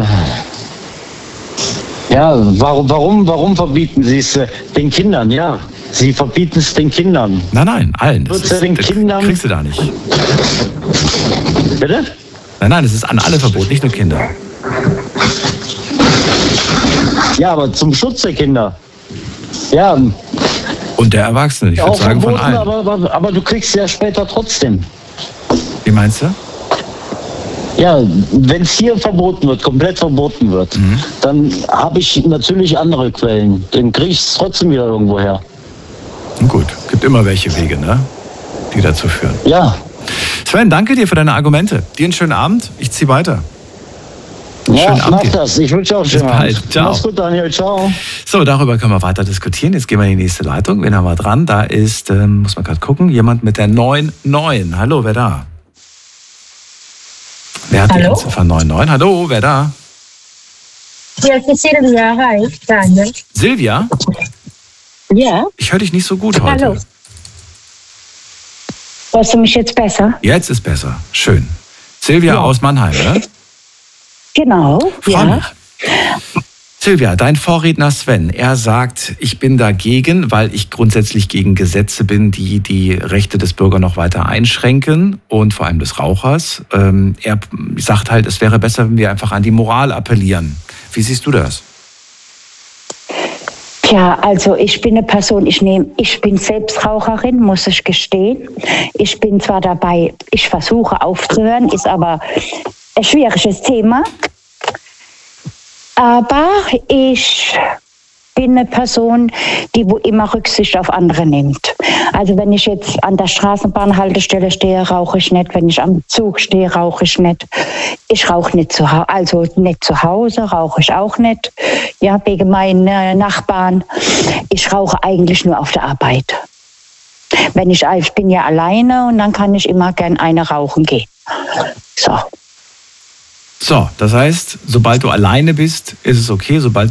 Ja, warum, warum, warum verbieten Sie es äh, den Kindern? Ja, Sie verbieten es den Kindern. Nein, nein, allen. Das ist, den Kindern... kriegst du da nicht. Bitte? Nein, nein, es ist an alle verboten, nicht nur Kinder. Ja, aber zum Schutz der Kinder. Ja. Und der Erwachsene, ich würde sagen von allen. Aber, aber, aber du kriegst ja später trotzdem. Wie meinst du? Ja, wenn es hier verboten wird, komplett verboten wird, mhm. dann habe ich natürlich andere Quellen. Dann kriege ich es trotzdem wieder irgendwo her. Gut, gibt immer welche Wege, ne? Die dazu führen. Ja. Sven, danke dir für deine Argumente. Dir einen schönen Abend. Ich ziehe weiter. Ja, mach das. Ich wünsche auch einen schönen Abend. Ciao. Mach's gut, Daniel. Ciao. So, darüber können wir weiter diskutieren. Jetzt gehen wir in die nächste Leitung. Wen haben wir dran? Da ist, ähm, muss man gerade gucken, jemand mit der neun neun. Hallo, wer da? Wer hat Hallo? die Endziffer neun neun? Hallo, wer da? Ja, ich bin Silvia. Hi, Daniel. Silvia? Ja. Ich höre dich nicht so gut heute. Hallo. Hörst du mich jetzt besser? Jetzt ist besser. Schön. Silvia ja. aus Mannheim, ne? Genau, Freu ja. mich. Silvia, dein Vorredner Sven, er sagt, ich bin dagegen, weil ich grundsätzlich gegen Gesetze bin, die die Rechte des Bürgers noch weiter einschränken und vor allem des Rauchers. Ähm, er sagt halt, es wäre besser, wenn wir einfach an die Moral appellieren. Wie siehst du das? Tja, also ich bin eine Person, ich nehme, ich bin selbst Raucherin, muss ich gestehen. Ich bin zwar dabei, ich versuche aufzuhören, ist aber ein schwieriges Thema. Aber ich bin eine Person, die wo immer Rücksicht auf andere nimmt. Also wenn ich jetzt an der Straßenbahnhaltestelle stehe, rauche ich nicht. Wenn ich am Zug stehe, rauche ich nicht. Ich rauche nicht zu Hause, also nicht zu Hause, rauche ich auch nicht. Ja, wegen meinen äh, Nachbarn. Ich rauche eigentlich nur auf der Arbeit. Wenn ich, ich bin ja alleine und dann kann ich immer gern eine rauchen gehen. So. So, das heißt, sobald du alleine bist, ist es okay. Sobald